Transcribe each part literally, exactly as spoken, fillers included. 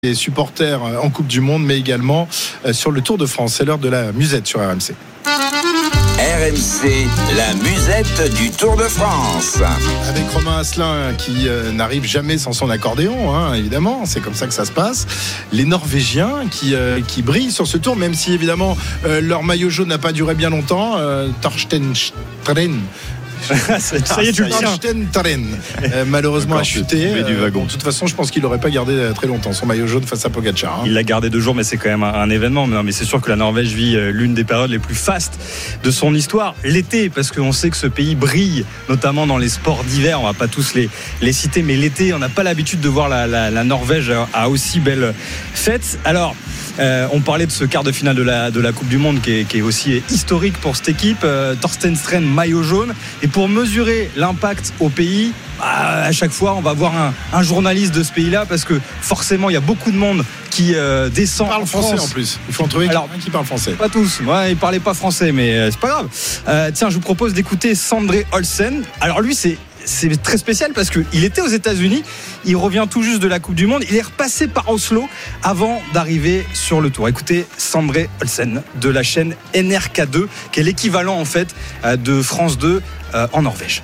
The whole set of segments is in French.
les supporters en Coupe du Monde, mais également sur le Tour de France. C'est l'heure de la musette sur R M C. R M C, la musette du Tour de France. Avec Romain Asselin qui euh, n'arrive jamais sans son accordéon, hein, évidemment, c'est comme ça que ça se passe. Les Norvégiens qui, euh, qui brillent sur ce tour, même si évidemment euh, leur maillot jaune n'a pas duré bien longtemps. Euh, Torsten Stren. ça y est, tu le tiens. Euh, malheureusement a chuté. Du wagon. Euh, bon, de toute façon, je pense qu'il n'aurait pas gardé très longtemps son maillot jaune face à Pogacar. Hein. Il l'a gardé deux jours, mais c'est quand même un, un événement. Mais, non, mais c'est sûr que la Norvège vit euh, l'une des périodes les plus fastes de son histoire. L'été, parce qu'on sait que ce pays brille, notamment dans les sports d'hiver. On ne va pas tous les, les citer, mais l'été, on n'a pas l'habitude de voir la, la, la Norvège à, à aussi belle fête. Alors, Euh, on parlait de ce quart de finale de la, de la Coupe du Monde qui est, qui est aussi historique pour cette équipe. euh, Torsten Stren, maillot jaune. Et pour mesurer l'impact au pays, bah, à chaque fois on va voir un, un journaliste de ce pays-là, parce que forcément il y a beaucoup de monde qui euh, descend parle en français France. En plus. Il faut en trouver Alors, quelqu'un qui parle français. Pas tous, ouais, ils parlaient pas français, mais euh, c'est pas grave. Euh, tiens, je vous propose d'écouter Sandré Olsen. Alors lui, c'est C'est très spécial parce qu'il était aux États-Unis, il revient tout juste de la Coupe du Monde, il est repassé par Oslo avant d'arriver sur le Tour. Écoutez Sandré Olsen de la chaîne N R K deux, qui est l'équivalent en fait de France deux euh, en Norvège.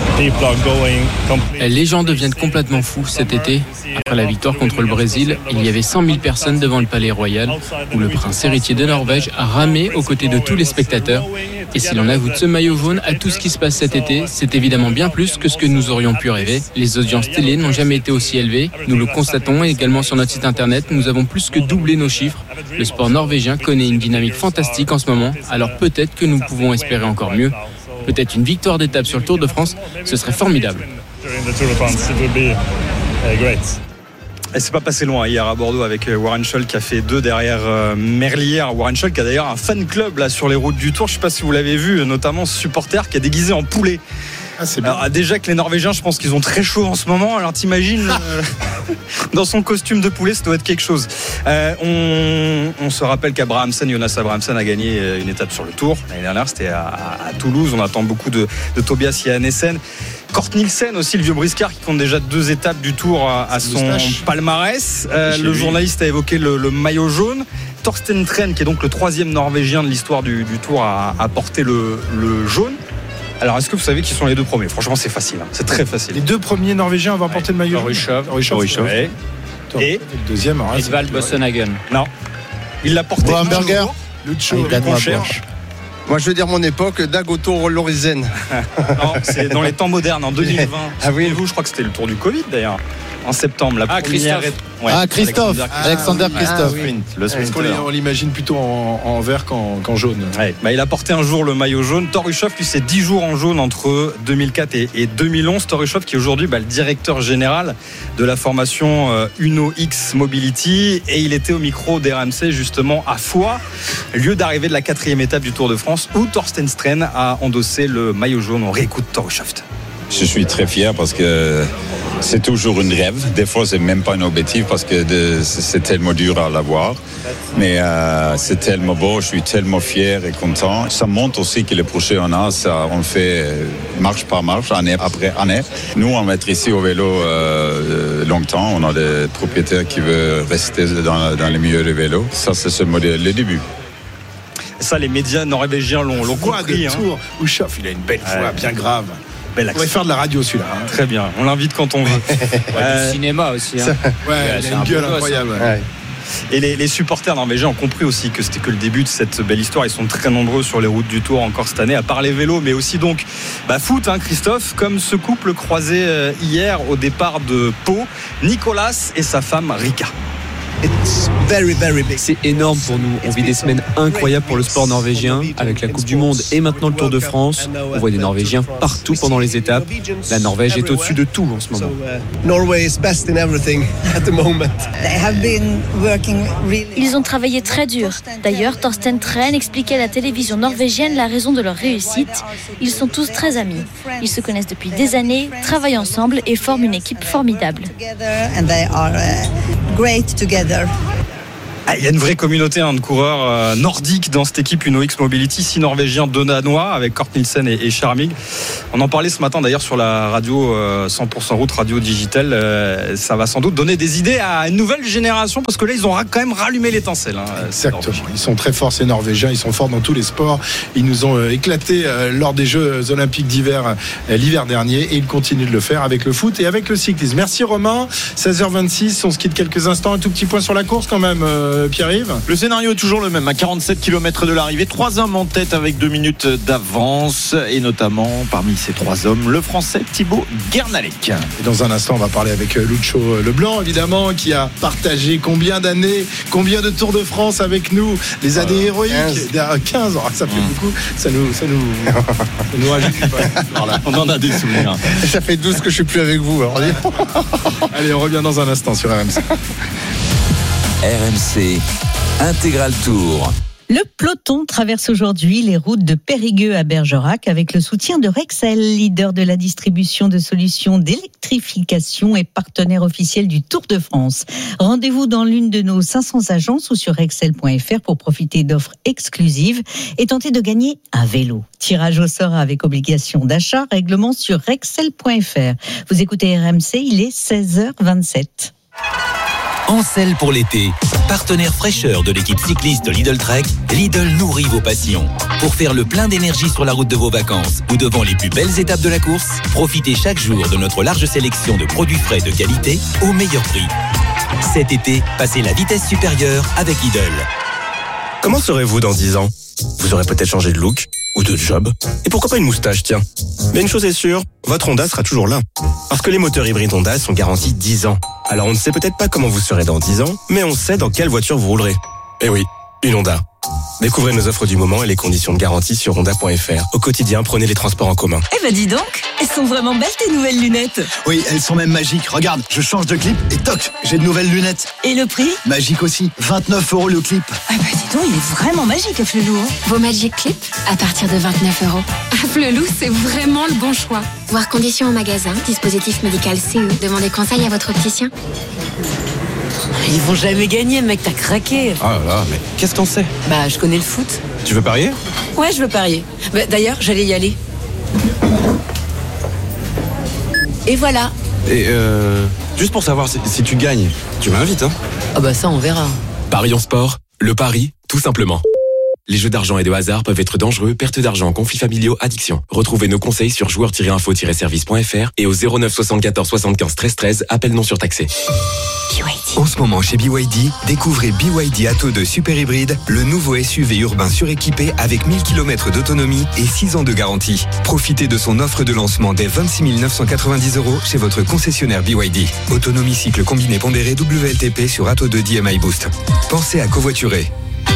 Les gens deviennent complètement fous cet été. Après la victoire contre le Brésil, il y avait cent mille personnes devant le Palais Royal, où le prince héritier de Norvège a ramé aux côtés de tous les spectateurs. Et si l'on ajoute ce maillot jaune à tout ce qui se passe cet été, c'est évidemment bien plus que ce que nous aurions pu rêver. Les audiences télé n'ont jamais été aussi élevées. Nous le constatons également sur notre site internet. Nous avons plus que doublé nos chiffres. Le sport norvégien connaît une dynamique fantastique en ce moment. Alors peut-être que nous pouvons espérer encore mieux. Peut-être une victoire d'étape sur le Tour de France, ce serait formidable. Et c'est pas passé loin hier à Bordeaux avec Warren Scholl qui a fait deux derrière Merlier. Warren Scholl qui a d'ailleurs un fan club là sur les routes du Tour. Je sais pas si vous l'avez vu, notamment ce supporter qui est déguisé en poulet. Ah, c'est bien. Alors, déjà que les Norvégiens, je pense qu'ils ont très chaud en ce moment. Alors t'imagines euh, dans son costume de poulet, ça doit être quelque chose. Euh, on, on se rappelle qu'Abrahamsen, Jonas Abrahamsen a gagné une étape sur le Tour l'année dernière. C'était à, à Toulouse. On attend beaucoup de, de Tobias Janssen. Kort Nielsen aussi, le vieux briscard qui compte déjà deux étapes du Tour à, à son moustache. Palmarès. Euh, le lui. Journaliste a évoqué le, le maillot jaune. Torsten Stren, qui est donc le troisième Norvégien de l'histoire du, du Tour, a, a porté le, le jaune. Alors, est-ce que vous savez qui sont les deux premiers ? Franchement, c'est facile. Hein. C'est très facile. Les deux premiers Norvégiens à avoir ouais. porté le maillot. Torishov. Ouais. Et le deuxième, hein, Edvald Boasson-Hagen. Non. Il l'a porté. Hamburger. Lucho. Moi, je veux dire mon époque, Dag Otto Lorizen. Non, c'est dans les temps modernes, en deux mille vingt. Ah oui. Vous, je crois que c'était le Tour du Covid d'ailleurs. En septembre, la ah, première. Christophe. Ouais, ah, Christophe. Alexander, Alexander ah, Christophe. Ah, oui. Le Parce qu'on on l'imagine plutôt en, en vert qu'en, qu'en jaune. Ouais. Bah, il a porté un jour le maillot jaune. Torishov, lui, c'est dix jours en jaune entre deux mille quatre et, et deux mille onze. Torishov, qui est aujourd'hui bah, le directeur général de la formation euh, Uno X Mobility. Et il était au micro d'R M C, justement, à Foix, lieu d'arrivée de la quatrième étape du Tour de France, où Torsten Stren a endossé le maillot jaune. On réécoute Torishov. Je suis très fier parce que c'est toujours un rêve. Des fois, c'est même pas un objectif parce que de, c'est tellement dur à l'avoir. Mais euh, c'est tellement beau, je suis tellement fier et content. Ça montre aussi que les prochains ans, ça, on fait marche par marche, année après année. Nous, on va être ici au vélo euh, longtemps. On a des propriétaires qui veulent rester dans, dans le milieu du vélo. Ça, c'est ce modèle, le début. Ça, les médias norvégiens l'ont, l'ont compris. Hein. Tour où Schoff, il a une belle voix, ouais. bien grave. On va faire de la radio celui-là. Hein. Très bien, on l'invite quand on veut. ouais, euh, du cinéma aussi. Hein. Ouais, ouais, il a une gueule incroyable. Ouais. Et les, les supporters norvégiens ont compris aussi que c'était que le début de cette belle histoire. Ils sont très nombreux sur les routes du Tour encore cette année, à part les vélos, mais aussi donc bah, foot, hein, Christophe, comme ce couple croisé hier au départ de Pau, Nicolas et sa femme Rika. C'est énorme pour nous. On vit des semaines incroyables pour le sport norvégien, avec la Coupe du Monde et maintenant le Tour de France. On voit des Norvégiens partout pendant les étapes. La Norvège est au-dessus de tout en ce moment. Ils ont travaillé très dur. D'ailleurs, Torsten Stren expliquait à la télévision norvégienne la raison de leur réussite. Ils sont tous très amis. Ils se connaissent depuis des années, travaillent ensemble et forment une équipe formidable. Ah, il y a une vraie communauté hein, de coureurs euh, nordiques dans cette équipe Uno X Mobility, six Norvégiens, deux Danois avec Kort Nielsen et, et Charmig. On en parlait ce matin d'ailleurs sur la radio euh, cent pour cent route, radio digitale. Euh, ça va sans doute donner des idées à une nouvelle génération parce que là ils ont quand même rallumé l'étincelle. Hein, Exactement. Ils sont très forts ces Norvégiens, ils sont forts dans tous les sports. Ils nous ont euh, éclaté euh, lors des Jeux Olympiques d'hiver euh, l'hiver dernier et ils continuent de le faire avec le foot et avec le cyclisme. Merci Romain. seize heures vingt-six, on se quitte quelques instants. Un tout petit point sur la course quand même, euh, Pierre-Yves. Le scénario est toujours le même, à quarante-sept kilomètres de l'arrivée, trois hommes en tête avec deux minutes d'avance et notamment parmi ces trois hommes, le Français Thibaut Guernalec. Et dans un instant, on va parler avec Lucho Leblanc, évidemment, qui a partagé combien d'années, combien de Tours de France avec nous, les années euh, héroïques. quinze, quinze ans, ça fait mmh. beaucoup, ça nous, ça nous, ça nous rajoute pas. On en a des souvenirs. Ça fait douze que je suis plus avec vous. Alors. Allez, on revient dans un instant sur R M C. R M C Intégral Tour. Le peloton traverse aujourd'hui les routes de Périgueux à Bergerac avec le soutien de Rexel, leader de la distribution de solutions d'électrification et partenaire officiel du Tour de France. Rendez-vous dans l'une de nos cinq cents agences ou sur rexel point f r pour profiter d'offres exclusives et tenter de gagner un vélo. Tirage au sort avec obligation d'achat, règlement sur rexel point f r. Vous écoutez R M C, il est seize heures vingt-sept. En selle pour l'été, partenaire fraîcheur de l'équipe cycliste Lidl Trek, Lidl nourrit vos passions. Pour faire le plein d'énergie sur la route de vos vacances ou devant les plus belles étapes de la course, profitez chaque jour de notre large sélection de produits frais de qualité au meilleur prix. Cet été, passez la vitesse supérieure avec Lidl. Comment serez-vous dans dix ans ? Vous aurez peut-être changé de look ou de job. Et pourquoi pas une moustache, tiens. Mais une chose est sûre, votre Honda sera toujours là. Parce que les moteurs hybrides Honda sont garantis dix ans. Alors on ne sait peut-être pas comment vous serez dans dix ans, mais on sait dans quelle voiture vous roulerez. Eh oui, une Honda. Découvrez nos offres du moment et les conditions de garantie sur honda point f r. Au quotidien, prenez les transports en commun. Eh ben dis donc, elles sont vraiment belles tes nouvelles lunettes. Oui, elles sont même magiques. Regarde, je change de clip et toc, j'ai de nouvelles lunettes. Et le prix ? Magique aussi, vingt-neuf euros le clip. Ah bah dis donc, il est vraiment magique Afflelou. Hein. Vos Magic Clip à partir de vingt-neuf euros. Afflelou, c'est vraiment le bon choix. Voir conditions au magasin, dispositif médical C E. Demandez conseil à votre opticien. Ils vont jamais gagner, mec, t'as craqué. Oh là là, mais qu'est-ce qu'on sait ? Bah, je connais le foot. Tu veux parier ? Ouais, je veux parier. Bah, d'ailleurs, j'allais y aller. Et voilà. Et euh... juste pour savoir si, si tu gagnes, tu m'invites, hein ? Ah bah ça, on verra. Parions sport, le pari, tout simplement. Les jeux d'argent et de hasard peuvent être dangereux, perte d'argent, conflits familiaux, addiction. Retrouvez nos conseils sur joueurs tiret info tiret service point f r et au zéro neuf soixante-quatorze soixante-quinze treize treize, appel non surtaxé. En ce moment chez B Y D, découvrez B Y D Atto deux Super Hybride, le nouveau S U V urbain suréquipé avec mille kilomètres d'autonomie et six ans de garantie. Profitez de son offre de lancement dès vingt-six mille neuf cent quatre-vingt-dix euros chez votre concessionnaire B Y D. Autonomie cycle combiné pondéré W L T P sur Atto deux D M I Boost. Pensez à covoiturer.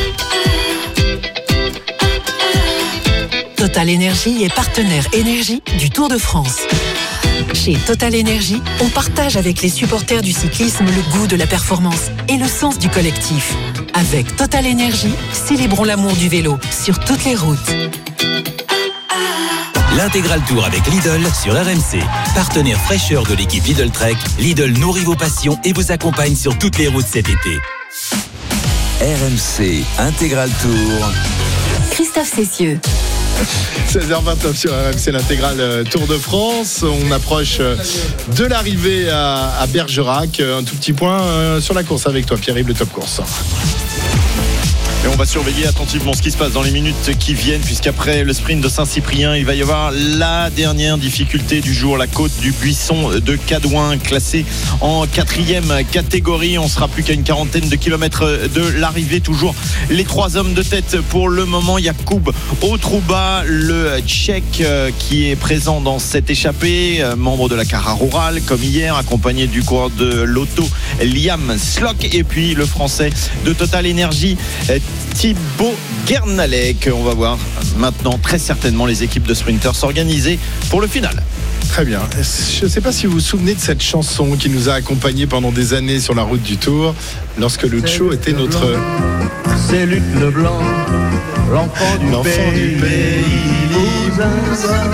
Total Énergie est partenaire énergie du Tour de France. Chez Total Énergie, on partage avec les supporters du cyclisme le goût de la performance et le sens du collectif. Avec Total Énergie, célébrons l'amour du vélo sur toutes les routes. L'intégral Tour avec Lidl sur R M C. Partenaire fraîcheur de l'équipe Lidl Trek, Lidl nourrit vos passions et vous accompagne sur toutes les routes cet été. R M C Intégral Tour. Christophe Cessieux. seize heures vingt-neuf sur R M C, l'intégrale Tour de France. On approche de l'arrivée à, à Bergerac. Un tout petit point sur la course avec toi, Pierre-Yves, le top course. Et on va surveiller attentivement ce qui se passe dans les minutes qui viennent, puisqu'après le sprint de Saint-Cyprien, il va y avoir la dernière difficulté du jour, la côte du Buisson de Cadouin, classée en quatrième catégorie. On sera plus qu'à une quarantaine de kilomètres de l'arrivée. Toujours les trois hommes de tête pour le moment. Jakub Otruba, le Tchèque qui est présent dans cette échappée, membre de la Cara Rural comme hier, accompagné du coureur de l'auto Liam Slock, et puis le Français de Total Energy, Thibaut Guernalec. On va voir maintenant très certainement les équipes de sprinters s'organiser pour le final. Très bien. Je ne sais pas si vous vous souvenez de cette chanson qui nous a accompagnés pendant des années sur la route du Tour, lorsque Lucho était notre... C'est Luc Leblanc, l'enfant du l'enfant pays, du pays.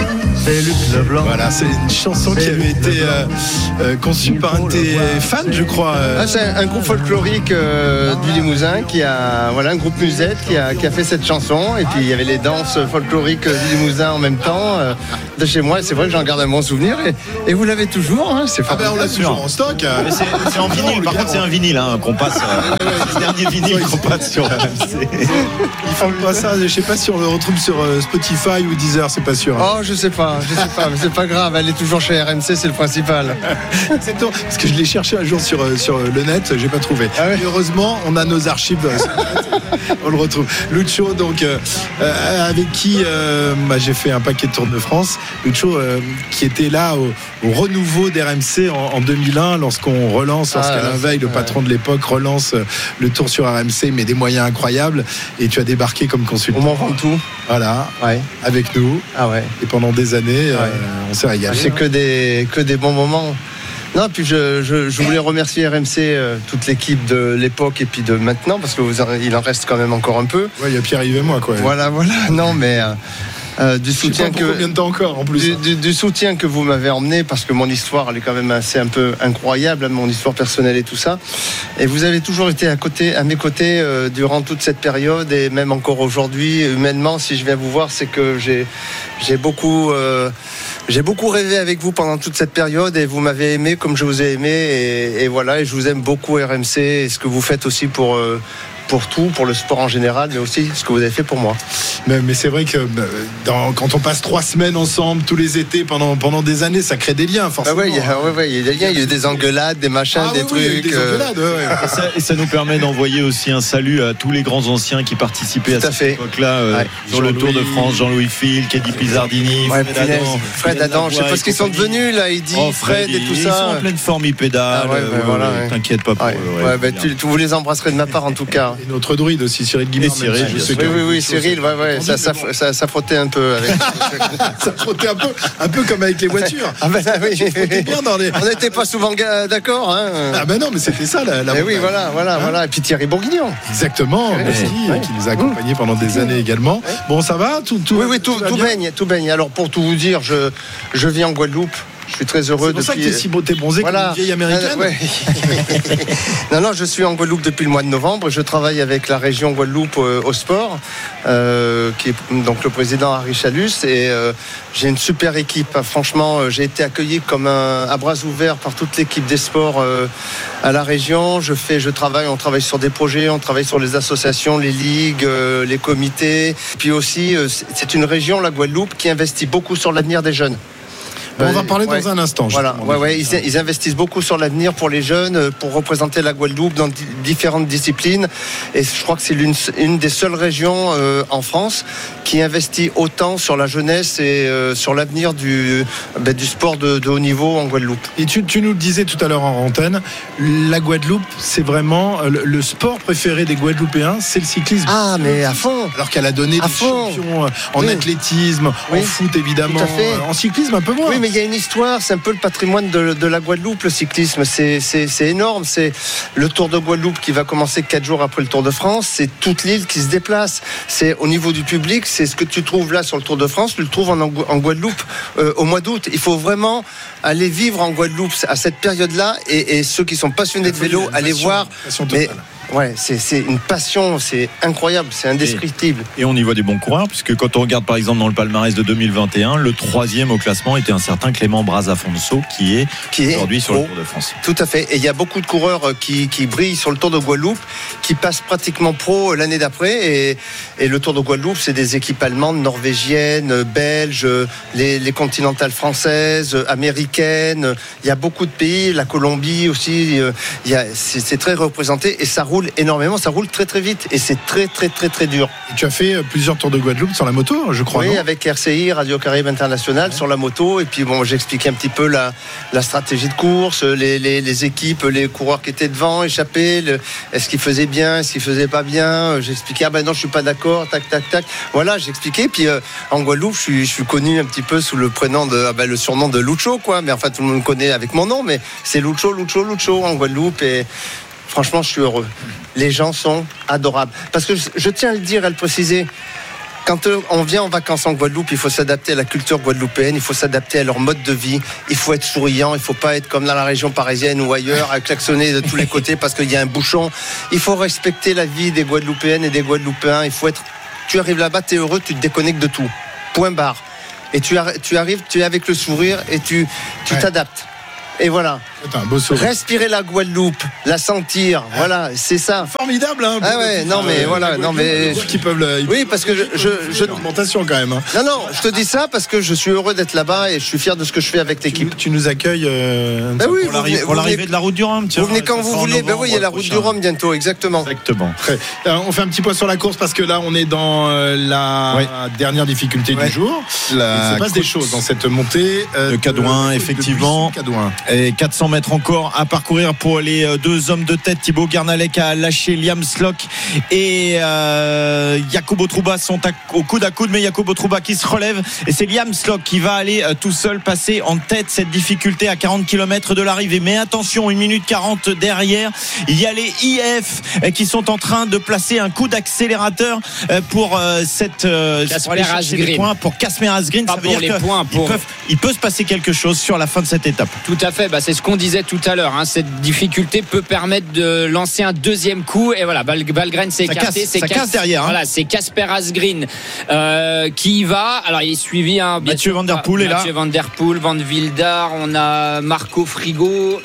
C'est Luc Leblanc. Voilà, c'est une chanson qui avait été euh, euh, conçue par un de tes fans, je crois. Ah, c'est un, un groupe folklorique euh, du Limousin qui a, voilà, un groupe musette qui a, qui a fait cette chanson. Et puis il y avait les danses folkloriques du Limousin en même temps euh, de chez moi. C'est vrai que j'en garde un bon souvenir. Et, et vous l'avez toujours, hein, c'est Ah ben on l'a formidable. toujours en stock. hein. Mais c'est, c'est en vinyle, par contre c'est un vinyle hein, qu'on passe. Euh, c'est le dernier vinyle qu'on passe sur R M C. Ils font pas ça, je sais pas si on le retrouve sur euh, Spotify ou Deezer, c'est pas sûr. hein. Oh, je sais pas, je sais pas, mais c'est pas grave. Elle est toujours chez R M C, c'est le principal. Exactement, parce que je l'ai cherché un jour sur, euh, sur le net, j'ai pas trouvé. Ah ouais. Et heureusement, on a nos archives euh, sur le net, on le retrouve. Lucho, donc, euh, euh, avec qui euh, bah, j'ai fait un paquet de Tour de France. Lucho, euh, qui était là au, au renouveau d'R M C en, en deux mille un, lorsqu'on relance, lorsqu'Alain Ah, Veil, le ouais. patron de l'époque, relance euh, le Tour sur R M C, mais des moyens incroyables. Et tu as débarqué comme consultant. On m'en vend tout. Voilà, Ouais. avec nous. Ah ouais. Et pendant des années, euh, on s'est régalé. C'est que des, que des bons moments. Non, puis je, je, je voulais remercier R M C, euh, toute l'équipe de l'époque et puis de maintenant, parce que vous en- il en reste quand même encore un peu. Ouais, il y a Pierre-Yves et moi, quoi. Voilà, voilà. Non, mais euh, euh, du Je sais soutien pas pour que combien de temps encore, en plus. du, du- du soutien que vous m'avez emmené, parce que mon histoire elle est quand même assez un peu incroyable, hein, mon histoire personnelle et tout ça. Et vous avez toujours été à côté, à mes côtés euh, durant toute cette période et même encore aujourd'hui, humainement. Si je viens vous voir, c'est que j'ai j'ai beaucoup euh, j'ai beaucoup rêvé avec vous pendant toute cette période et vous m'avez aimé comme je vous ai aimé et, et voilà. Et je vous aime beaucoup R M C et ce que vous faites aussi pour euh, pour tout, pour le sport en général, mais aussi ce que vous avez fait pour moi. Mais, mais c'est vrai que bah, dans- quand on passe trois semaines ensemble, tous les étés, pendant, pendant des années, ça crée des liens, Ah forcément. ouais, il y a, ouais, ouais, il y a des liens, il y a eu des engueulades, des machins, Ah des oui, oui, il y a eu trucs. des euh, engueulades, ouais, ouais. Et ça, et ça nous permet d'envoyer aussi un salut à tous les grands anciens qui participaient à Tout à cette fait. époque-là euh, Ouais. sur le Tour de Jean-Louis. France. Jean-Louis Fil, Keddy Pizzardini, Ouais, Fred punaise. Adam, Fred Adam, je sais pas ce qu'ils sont devenus là, il dit Oh, Fred et tout ils ça. sont en pleine forme, ils pédalent. Ah ouais, euh, ben voilà, ouais. T'inquiète pas pour Ouais, eux, ouais, ouais, bah, bien. tu, tu vous les embrasserais de ma part en tout cas. Et notre druide aussi, Cyril Guimard. Et Cyril, même si je bien sais sûr. que Oui, oui, oui, beaucoup de choses Cyril, ouais, ouais, sont ça, entendues, ça, mais ça, ça frottait un peu avec. bon, ça frottait un peu, un peu comme avec les voitures. Ah ben là, oui. frottais bien dans les- On n'était pas souvent ga- d'accord, hein. Ah ben non, mais c'était ça la, la Eh oui, voilà, voilà, Hein voilà. Et puis Thierry Bourguignon. Exactement, Ouais. merci, Ouais. qui nous a accompagnés pendant des années également. Bon, ça va tout, tout, Oui, oui, tout, va tout bien baigne, tout baigne. Alors pour tout vous dire, je, je vis en Guadeloupe. Je suis très heureux C'est pour ça que depuis. t'es si beau, t'es bronzé comme une vieille américaine. Euh, ouais. non, non, je suis en Guadeloupe depuis le mois de novembre. Je travaille avec la région Guadeloupe euh, au sport, euh, qui est donc le président Harry Chalus. Et euh, j'ai une super équipe. Franchement, euh, j'ai été accueilli comme un, à bras ouverts par toute l'équipe des sports euh, à la région. Je fais, je travaille, on travaille sur des projets, on travaille sur les associations, les ligues, euh, les comités. Puis aussi, euh, c'est une région, la Guadeloupe, qui investit beaucoup sur l'avenir des jeunes. Bon, on va parler Ouais. dans un instant. Voilà, justement. ouais, ouais, ils, ils investissent beaucoup sur l'avenir pour les jeunes, euh, pour représenter la Guadeloupe dans di- différentes disciplines. Et je crois que c'est l'une, une des seules régions euh, en France qui investit autant sur la jeunesse et euh, sur l'avenir du, ben, du sport de, de haut niveau en Guadeloupe. Et tu, tu nous le disais tout à l'heure en antenne, la Guadeloupe, c'est vraiment euh, le, le sport préféré des Guadeloupéens, c'est le cyclisme. Ah, mais à fond. Alors qu'elle a donné À des fond. champions euh, en Oui. athlétisme, Oui. en foot évidemment, Tout à fait. euh, en cyclisme un peu moins. Oui, mais il y a une histoire, c'est un peu le patrimoine de, de la Guadeloupe, le cyclisme, c'est, c'est, c'est énorme. C'est le Tour de Guadeloupe qui va commencer quatre jours après le Tour de France, c'est toute l'île qui se déplace. C'est au niveau du public, c'est ce que tu trouves là sur le Tour de France, tu le trouves en, en Guadeloupe euh, au mois d'août. Il faut vraiment aller vivre en Guadeloupe à cette période-là, et, et ceux qui sont passionnés de vélo, Une aller passion, voir. passion Mais totale. ouais, c'est, c'est une passion, c'est incroyable, c'est indescriptible. Et on y voit des bons coureurs, puisque quand on regarde par exemple dans le palmarès de deux mille vingt et un, le troisième au classement était un certain Clément Brazafonso, qui est, Qui est aujourd'hui sur le pro. Tour de France. Tout à fait. Et il y a beaucoup de coureurs qui, qui brillent sur le Tour de Guadeloupe, qui passent pratiquement pro l'année d'après. Et, et le Tour de Guadeloupe, c'est des équipes allemandes, norvégiennes, belges, les, les continentales françaises, américaines. Il y a beaucoup de pays, la Colombie aussi. Il y a, c'est, c'est très représenté et ça roule énormément, ça roule très très vite. Et c'est très très très très dur. Et tu as fait euh, plusieurs tours de Guadeloupe sur la moto, je crois. Oui, non avec R C I, Radio Caraïbes International, sur la moto. Et puis bon, j'ai expliqué un petit peu la, la stratégie de course, les, les, les équipes, les coureurs qui étaient devant, échappés, le, est-ce qu'ils faisaient bien, est-ce qu'ils faisaient pas bien. J'ai expliqué, ah ben non, je suis pas d'accord, tac, tac, tac. Voilà, j'ai expliqué. Puis euh, en Guadeloupe, je suis, je suis connu un petit peu sous le prénom de, ah ben, le surnom de Lucho, quoi. Mais enfin, tout le monde me connaît avec mon nom, mais c'est Lucho, Lucho, Lucho en Guadeloupe. Et franchement, je suis heureux. Les gens sont adorables. Parce que je, je tiens à le dire, à le préciser. quand on vient en vacances en Guadeloupe, il faut s'adapter à la culture guadeloupéenne, il faut s'adapter à leur mode de vie, il faut être souriant, il ne faut pas être comme dans la région parisienne ou ailleurs, à klaxonner de tous les côtés parce qu'il y a un bouchon. Il faut respecter la vie des Guadeloupéennes et des Guadeloupéens. Il faut être. Tu arrives là-bas, tu es heureux, tu te déconnectes de tout. Point barre. Et tu, arri- tu arrives, tu es avec le sourire et tu, tu ouais. t'adaptes. Et voilà. Un beau respirer la Guadeloupe, la sentir, ah. voilà, c'est ça. Formidable, hein. Ah ouais, non mais euh, voilà, non mais qui peuvent le, oui, parce que je, je, je... augmentation quand même. Hein. Non non, je te dis ça parce que je suis heureux d'être là-bas et je suis fier de ce que je fais avec l'équipe. Tu, tu nous accueilles euh, ben oui, pour, l'arrivée, pour l'arrivée de la route du Rhum. Tiens, vous venez quand vous voulez. Ben oui, il y a la route du Rhum bientôt, exactement. Exactement. Alors, on fait un petit point sur la course parce que là, on est dans euh, la ouais. dernière difficulté ouais. du jour. La il se passe des choses dans cette montée euh, de Cadouin, de, effectivement. De Cadouin. Et quatre cents mètres encore à parcourir pour les deux hommes de tête. Thibaut Guernalec a lâché Liam Slock et euh, Jacobo Trouba sont à, au coude à coude, mais Jacobo Trouba qui se relève et c'est Liam Slock qui va aller euh, tout seul passer en tête cette difficulté à quarante kilomètres de l'arrivée. Mais attention, une minute quarante derrière, il y a les I F euh, qui sont en train de placer un coup d'accélérateur euh, pour euh, cette euh, pour aller chercher les points pour Casper Asgreen. Ça veut dire les que points pour... peuvent, il peut se passer quelque chose sur la fin de cette étape. Tout à fait, bah, c'est ce qu'on disait tout à l'heure, hein. Cette difficulté peut permettre de lancer un deuxième coup et voilà, Valgren s'est écarté, c'est casse, casse derrière. Hein. Voilà, c'est Casper Asgreen euh, qui y va. Alors il est suivi un hein, Mathieu Van Der Poel est là. Mathieu Van Der Poel, Van Wildar, on a Marco Frigo.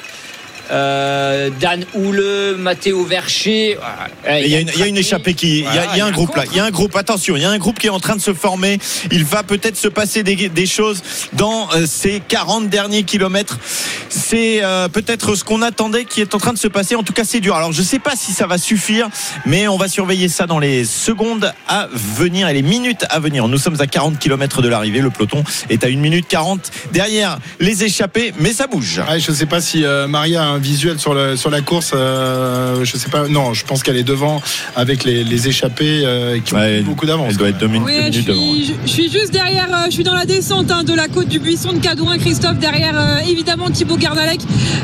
Euh, Dan Houle, Matteo Vercher. Il y a une, il y a une échappée qui, il y a, il y a un groupe là, il y a un groupe. Attention, il y a un groupe qui est en train de se former. Il va peut-être se passer des, des choses dans euh, ces quarante derniers kilomètres. C'est euh, peut-être ce qu'on attendait qui est en train de se passer. En tout cas, c'est dur. Alors, je sais pas si ça va suffire, mais on va surveiller ça dans les secondes à venir et les minutes à venir. Nous sommes à quarante kilomètres de l'arrivée. Le peloton est à une minute quarante derrière les échappés, mais ça bouge. Ah, je sais pas si euh, Maria a un visuel sur, le, sur la course. Euh, je sais pas. Non, je pense qu'elle est devant avec les, les échappés euh, qui ont ouais, beaucoup d'avance. Elle doit être deux minutes, oui, deux minutes je, suis, devant. Je, je suis juste derrière. Euh, je suis dans la descente hein, de la côte du Buisson de Cadouin, Christophe. Derrière, euh, évidemment, Thibaut Guernalec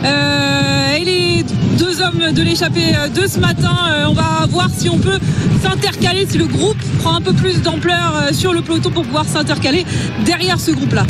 euh, et les deux hommes de l'échappée de ce matin. Euh, on va voir si on peut s'intercaler, si le groupe prend un peu plus d'ampleur euh, sur le peloton pour pouvoir s'intercaler derrière ce groupe-là.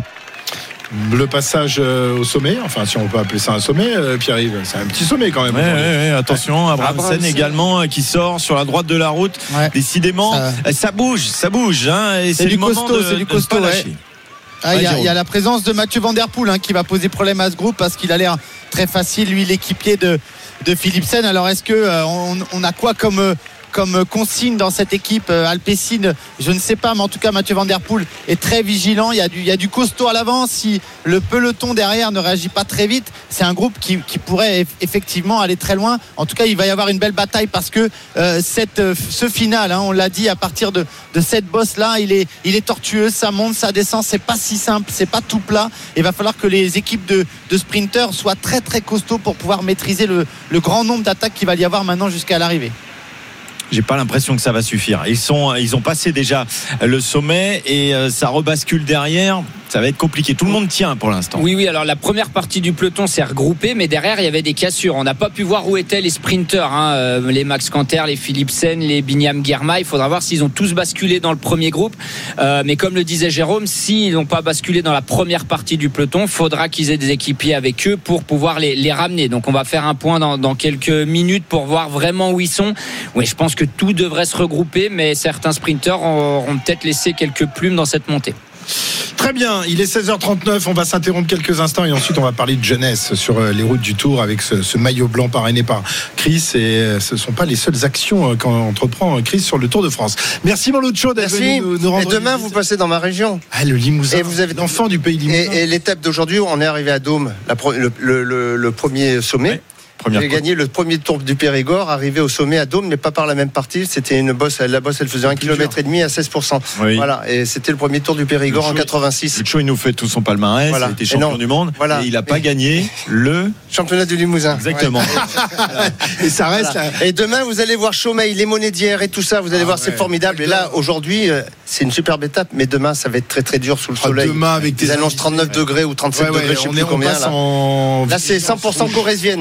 Le passage au sommet, enfin si on peut appeler ça un sommet, Pierre-Yves, c'est un petit sommet quand même. Ouais, ouais, ouais, attention, Abramsen également qui sort sur la droite de la route. Ouais. Décidément, ça... ça bouge, ça bouge. Hein, et c'est, c'est du costaud, de, c'est du costaud. Il ouais. ah, y, y a la présence de Mathieu Van Der Poel hein, qui va poser problème à ce groupe parce qu'il a l'air très facile, lui, l'équipier de, de Philipsen. Alors est-ce que euh, on, on a quoi comme euh, comme consigne dans cette équipe euh, alpécine, je ne sais pas, mais en tout cas Mathieu Van Der Poel est très vigilant. Il y a du, il y a du costaud à l'avant. Si le peloton derrière ne réagit pas très vite, c'est un groupe qui, qui pourrait effectivement aller très loin. En tout cas, il va y avoir une belle bataille parce que euh, cette, ce final, hein, on l'a dit, à partir de, de cette bosse là, il est, il est tortueux, ça monte, ça descend, c'est pas si simple, c'est pas tout plat. Il va falloir que les équipes de, de sprinteurs soient très très costauds pour pouvoir maîtriser le, le grand nombre d'attaques qu'il va y avoir maintenant jusqu'à l'arrivée. J'ai pas l'impression que ça va suffire. Ils sont, ils ont passé déjà le sommet et ça rebascule derrière. Ça va être compliqué. Tout le monde tient pour l'instant. Oui, oui. Alors la première partie du peloton s'est regroupée, mais derrière il y avait des cassures. On n'a pas pu voir où étaient les sprinteurs, hein. les Max Canter, les Philipsen, les Binyam Girma. Il faudra voir s'ils ont tous basculé dans le premier groupe. Euh, mais comme le disait Jérôme, s'ils n'ont pas basculé dans la première partie du peloton, faudra qu'ils aient des équipiers avec eux pour pouvoir les, les ramener. Donc on va faire un point dans, dans quelques minutes pour voir vraiment où ils sont. Oui, je pense que tout devrait se regrouper, mais certains sprinteurs auront peut-être laissé quelques plumes dans cette montée. Très bien, il est seize heures trente-neuf, on va s'interrompre quelques instants et ensuite on va parler de jeunesse sur les routes du Tour avec ce, ce maillot blanc parrainé par Chris et ce ne sont pas les seules actions qu'entreprend Chris sur le Tour de France. Merci Maloucho d'être venu nous, nous rendre. Et demain vous passez dans ma région. Ah, le Limousin. Et vous avez l'enfant du pays Limousin. Et, et l'étape d'aujourd'hui, on est arrivé à Dôme, la, le, le, le, le premier sommet. Ouais. Première J'ai gagné le premier tour du Périgord, arrivé au sommet à Dôme, mais pas par la même partie. C'était une bosse, la bosse, elle faisait un kilomètre et demi à seize pour cent. Oui. Voilà, et c'était le premier tour du Périgord en quatre-vingt-six. Lucho, il nous fait tout son palmarès. Voilà. Il était champion du monde. Voilà. Et il n'a pas et... gagné le championnat du Limousin. Exactement. Ouais. Et ça reste. Voilà. Et demain, vous allez voir Chaumeil, les Monédières et tout ça. Vous allez ah voir, ouais. c'est formidable. Et là, aujourd'hui, c'est une superbe étape, mais demain, ça va être très très dur sous le ah, soleil. Demain, avec des annonces trente-neuf degrés ou trente-sept degrés, je sais plus combien. Là, c'est cent pour cent corrézienne. Attention,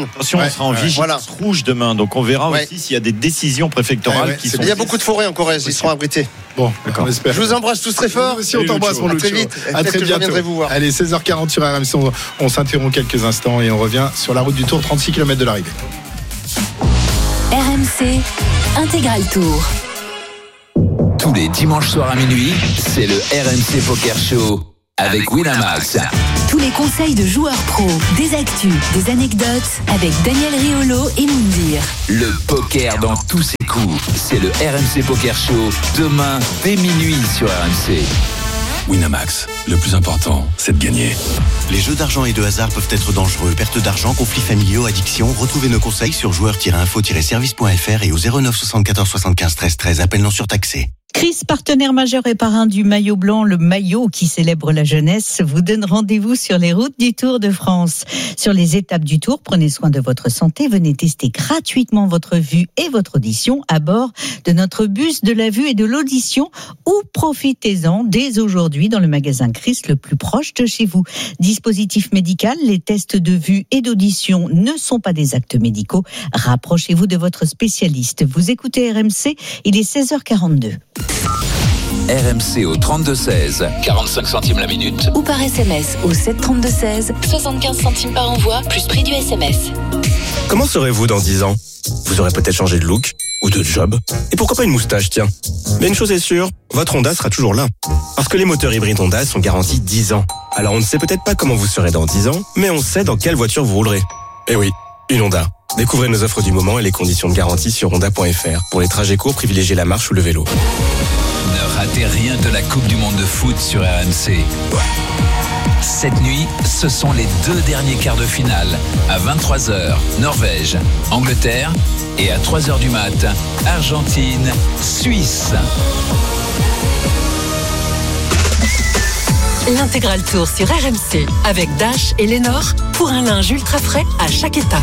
on sera en ouais. vigilance Voilà. rouge demain. Donc on verra Ouais. aussi s'il y a des décisions préfectorales Ouais, ouais, qui c'est sont. Il y a beaucoup de forêts en Corrèze, ils seront abrités. Bon, d'accord. On espère. Je vous embrasse tous très fort. Nous aussi, on t'embrasse, mon À très Lucho. vite. À Peut-être très que je bientôt. reviendrai vous voir. Allez, seize heures quarante sur R M C. On, on s'interrompt quelques instants et on revient sur la route du Tour, trente-six kilomètres de l'arrivée. R M C Intégral Tour. Tous les dimanches soirs à minuit, c'est le R M C Poker Show avec Winamax. Tous les conseils de joueurs pros, des actus, des anecdotes avec Daniel Riolo et Moundir. Le poker dans tous ses coups, c'est le R M C Poker Show demain dès minuit sur R M C. Winamax, le plus important, c'est de gagner. Les jeux d'argent et de hasard peuvent être dangereux. Perte d'argent, conflits familiaux, addiction. Retrouvez nos conseils sur joueurs tiret info tiret service point f r et au zéro neuf soixante-quatorze soixante-quinze treize treize. Appel non surtaxé. Chris, partenaire majeur et parrain du maillot blanc, le maillot qui célèbre la jeunesse, vous donne rendez-vous sur les routes du Tour de France. Sur les étapes du Tour, prenez soin de votre santé, venez tester gratuitement votre vue et votre audition à bord de notre bus de la vue et de l'audition ou profitez-en dès aujourd'hui dans le magasin Chris le plus proche de chez vous. Dispositif médical, les tests de vue et d'audition ne sont pas des actes médicaux. Rapprochez-vous de votre spécialiste. Vous écoutez R M C, il est seize heures quarante-deux. R M C au trente-deux seize, quarante-cinq centimes la minute. Ou par S M S au sept trente-deux seize, soixante-quinze centimes par envoi, plus prix du S M S. Comment serez-vous dans dix ans? Vous aurez peut-être changé de look ou de job. Et pourquoi pas une moustache, tiens. Mais une chose est sûre, votre Honda sera toujours là. Parce que les moteurs hybrides Honda sont garantis dix ans. Alors on ne sait peut-être pas comment vous serez dans dix ans, mais on sait dans quelle voiture vous roulerez. Eh oui, une Honda. Découvrez nos offres du moment et les conditions de garantie sur honda point f r. Pour les trajets courts, privilégiez la marche ou le vélo. Ne ratez rien de la Coupe du Monde de foot sur R M C. Cette nuit, ce sont les deux derniers quarts de finale. À vingt-trois heures, Norvège, Angleterre. Et à trois heures du mat, Argentine, Suisse. L'intégral tour sur R M C avec Dash et Lénore pour un linge ultra frais à chaque étape.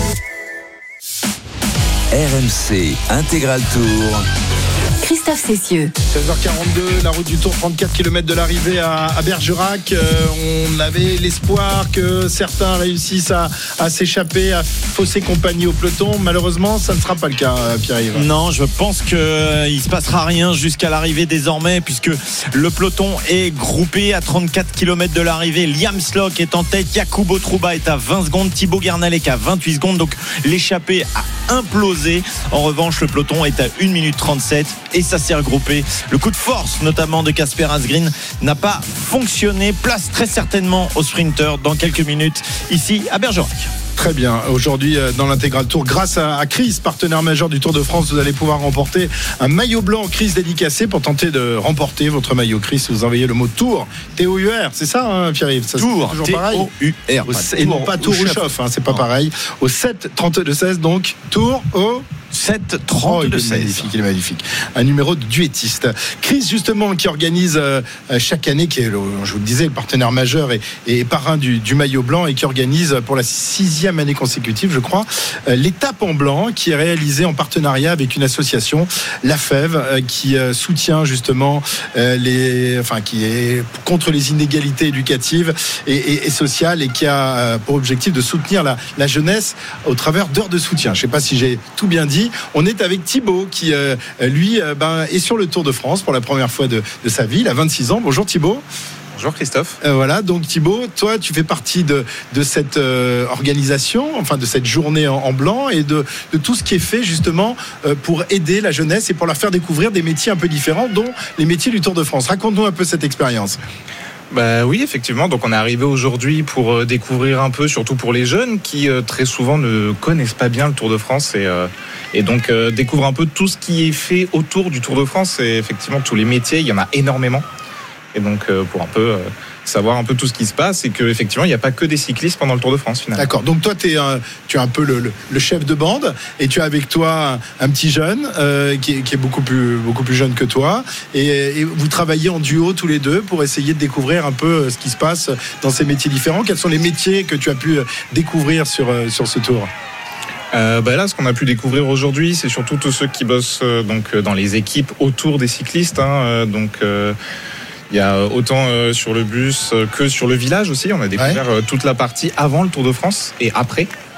R M C Intégral Tour. Christophe Cessieux. seize heures quarante-deux, la route du Tour, trente-quatre kilomètres de l'arrivée à, à Bergerac. Euh, on avait l'espoir que certains réussissent à, à s'échapper, à fausser compagnie au peloton. Malheureusement, ça ne sera pas le cas, Pierre-Yves. Non, je pense qu'il ne se passera rien jusqu'à l'arrivée désormais, puisque le peloton est groupé à trente-quatre kilomètres de l'arrivée. Liam Slock est en tête, Jakubo Trouba est à vingt secondes, Thibaut Guernalec à vingt-huit secondes. Donc l'échappée a implosé. En revanche, le peloton est à une minute trente-sept et ça s'est regroupé. Le coup de force, notamment de Casper Asgreen, n'a pas fonctionné. Place très certainement au sprinter dans quelques minutes ici à Bergerac. Très bien. Aujourd'hui, dans l'intégral Tour, grâce à Chris, partenaire majeur du Tour de France, vous allez pouvoir remporter un maillot blanc Chris dédicacé. Pour tenter de remporter votre maillot Chris, vous envoyez le mot Tour, T O U R, c'est ça, hein, Pierre-Yves? Ça, Tour, toujours T pareil. O U R. Et non pas Tour ou Chauffe, hein, c'est pas pareil. Au sept trente-deux seize, donc Tour au sept trente-deux seize. Oh, il est magnifique, il est magnifique. Un numéro de duettiste. Chris, justement, qui organise euh, chaque année, qui est, le, je vous le disais, le partenaire majeur et, et parrain du, du maillot blanc, et qui organise pour la sixième année consécutive, je crois, euh, l'étape en blanc, qui est réalisée en partenariat avec une association, la Fève, euh, qui euh, soutient justement euh, les, enfin, qui est contre les inégalités éducatives et, et, et sociales, et qui a euh, pour objectif de soutenir la, la jeunesse au travers d'heures de soutien. Je ne sais pas si j'ai tout bien dit. On est avec Thibaut qui, euh, lui, euh, ben, est sur le Tour de France pour la première fois de, de sa vie. Il a vingt-six ans. Bonjour Thibaut. Bonjour Christophe. Euh, voilà, donc Thibaut, toi, tu fais partie de, de cette euh, organisation, enfin de cette journée en, en blanc et de, de tout ce qui est fait justement euh, pour aider la jeunesse et pour leur faire découvrir des métiers un peu différents, dont les métiers du Tour de France. Raconte-nous un peu cette expérience. Bah oui, effectivement. Donc on est arrivé aujourd'hui pour euh, découvrir un peu, surtout pour les jeunes qui euh, très souvent ne connaissent pas bien le Tour de France et, euh, et donc euh, découvrent un peu tout ce qui est fait autour du Tour de France et effectivement tous les métiers, il y en a énormément. Et donc euh, pour un peu euh, savoir un peu tout ce qui se passe et qu'effectivement il n'y a pas que des cyclistes pendant le Tour de France finalement. D'accord, donc toi t'es un, tu es un peu le, le, le chef de bande et tu as avec toi un, un petit jeune euh, qui, est, qui est beaucoup plus, beaucoup plus jeune que toi et, et vous travaillez en duo tous les deux pour essayer de découvrir un peu ce qui se passe dans ces métiers différents. Quels sont les métiers que tu as pu découvrir sur, sur ce Tour ? Euh, bah là, ce qu'on a pu découvrir aujourd'hui, c'est surtout tous ceux qui bossent euh, donc, dans les équipes autour des cyclistes. Hein, euh, donc... Euh, Il y a autant euh, sur le bus euh, que sur le village aussi. On a découvert ouais. euh, toute la partie avant le Tour de France et après.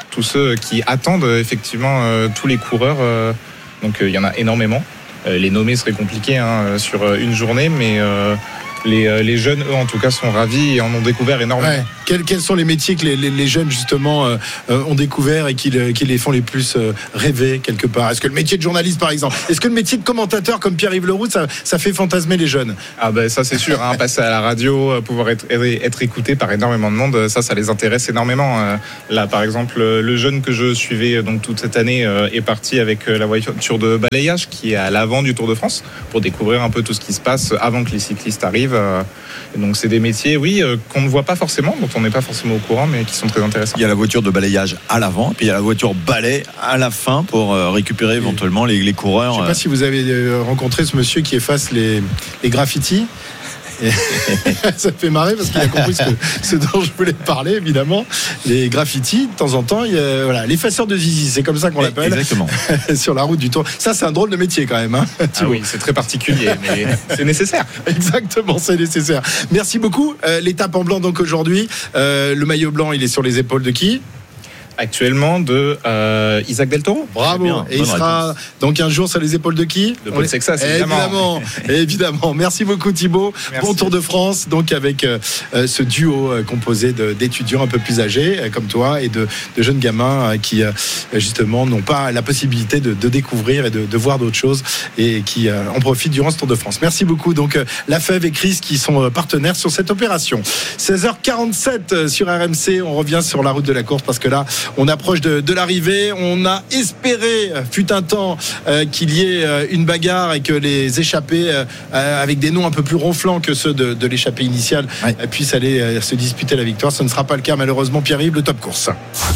tous ceux qui attendent effectivement euh, tous les coureurs. Euh, donc il euh, y en a énormément. Euh, les nommer serait compliqué hein, sur une journée, mais euh, les, les jeunes, eux, en tout cas, sont ravis et en ont découvert énormément. Ouais. Quels, quels sont les métiers que les, les, les jeunes, justement, euh, ont découvert et qui, qui les font les plus euh, rêver, quelque part? Est-ce que le métier de journaliste, par exemple, est-ce que le métier de commentateur, comme Pierre-Yves Leroux, ça, ça fait fantasmer les jeunes? Ah ben ça, c'est sûr. Hein, passer à la radio, pouvoir être, être écouté par énormément de monde, ça, ça les intéresse énormément. Euh, là, par exemple, le jeune que je suivais donc, toute cette année euh, est parti avec la voiture de balayage qui est à l'avant du Tour de France pour découvrir un peu tout ce qui se passe avant que les cyclistes arrivent. Et donc c'est des métiers, oui, qu'on ne voit pas forcément, dont on n'est pas forcément au courant, mais qui sont très intéressants. Il y a la voiture de balayage à l'avant, puis il y a la voiture balai à la fin pour récupérer éventuellement les, les coureurs. Je ne sais pas si vous avez rencontré ce monsieur qui efface les, les graffitis. Et ça me fait marrer parce qu'il a compris ce, que, ce dont je voulais parler, évidemment. Les graffitis, de temps en temps, il y a, voilà, l'effaceur de zizi, c'est comme ça qu'on l'appelle. Exactement. Sur la route du Tour. Ça, c'est un drôle de métier quand même. Hein, ah oui, c'est très particulier, mais c'est nécessaire. Exactement, c'est nécessaire. Merci beaucoup. Euh, l'étape en blanc, donc aujourd'hui, euh, le maillot blanc, il est sur les épaules de qui ? Actuellement de euh, Isaac Del Toro. Bravo. Bien, et il sera réponse. Donc un jour sur les épaules de qui? De Paul Sexas, évidemment. Évidemment, évidemment. Merci beaucoup Thibaut. Merci. Bon Tour de France, donc avec euh, ce duo euh, composé de, d'étudiants un peu plus âgés euh, comme toi et de, de jeunes gamins euh, qui euh, justement n'ont pas la possibilité de, de découvrir et de, de voir d'autres choses et qui euh, en profitent durant ce Tour de France. Merci beaucoup. Donc euh, Lafèvre et Chris qui sont euh, partenaires sur cette opération. seize heures quarante-sept euh, sur R M C. On revient sur la route de la course parce que là on approche de, de l'arrivée. On a espéré, fut un temps, euh, qu'il y ait euh, une bagarre et que les échappés, euh, avec des noms un peu plus ronflants que ceux de, de l'échappée initiale, ouais. euh, puissent aller euh, se disputer la victoire. Ce ne sera pas le cas, malheureusement. Pierre-Yves, le top course.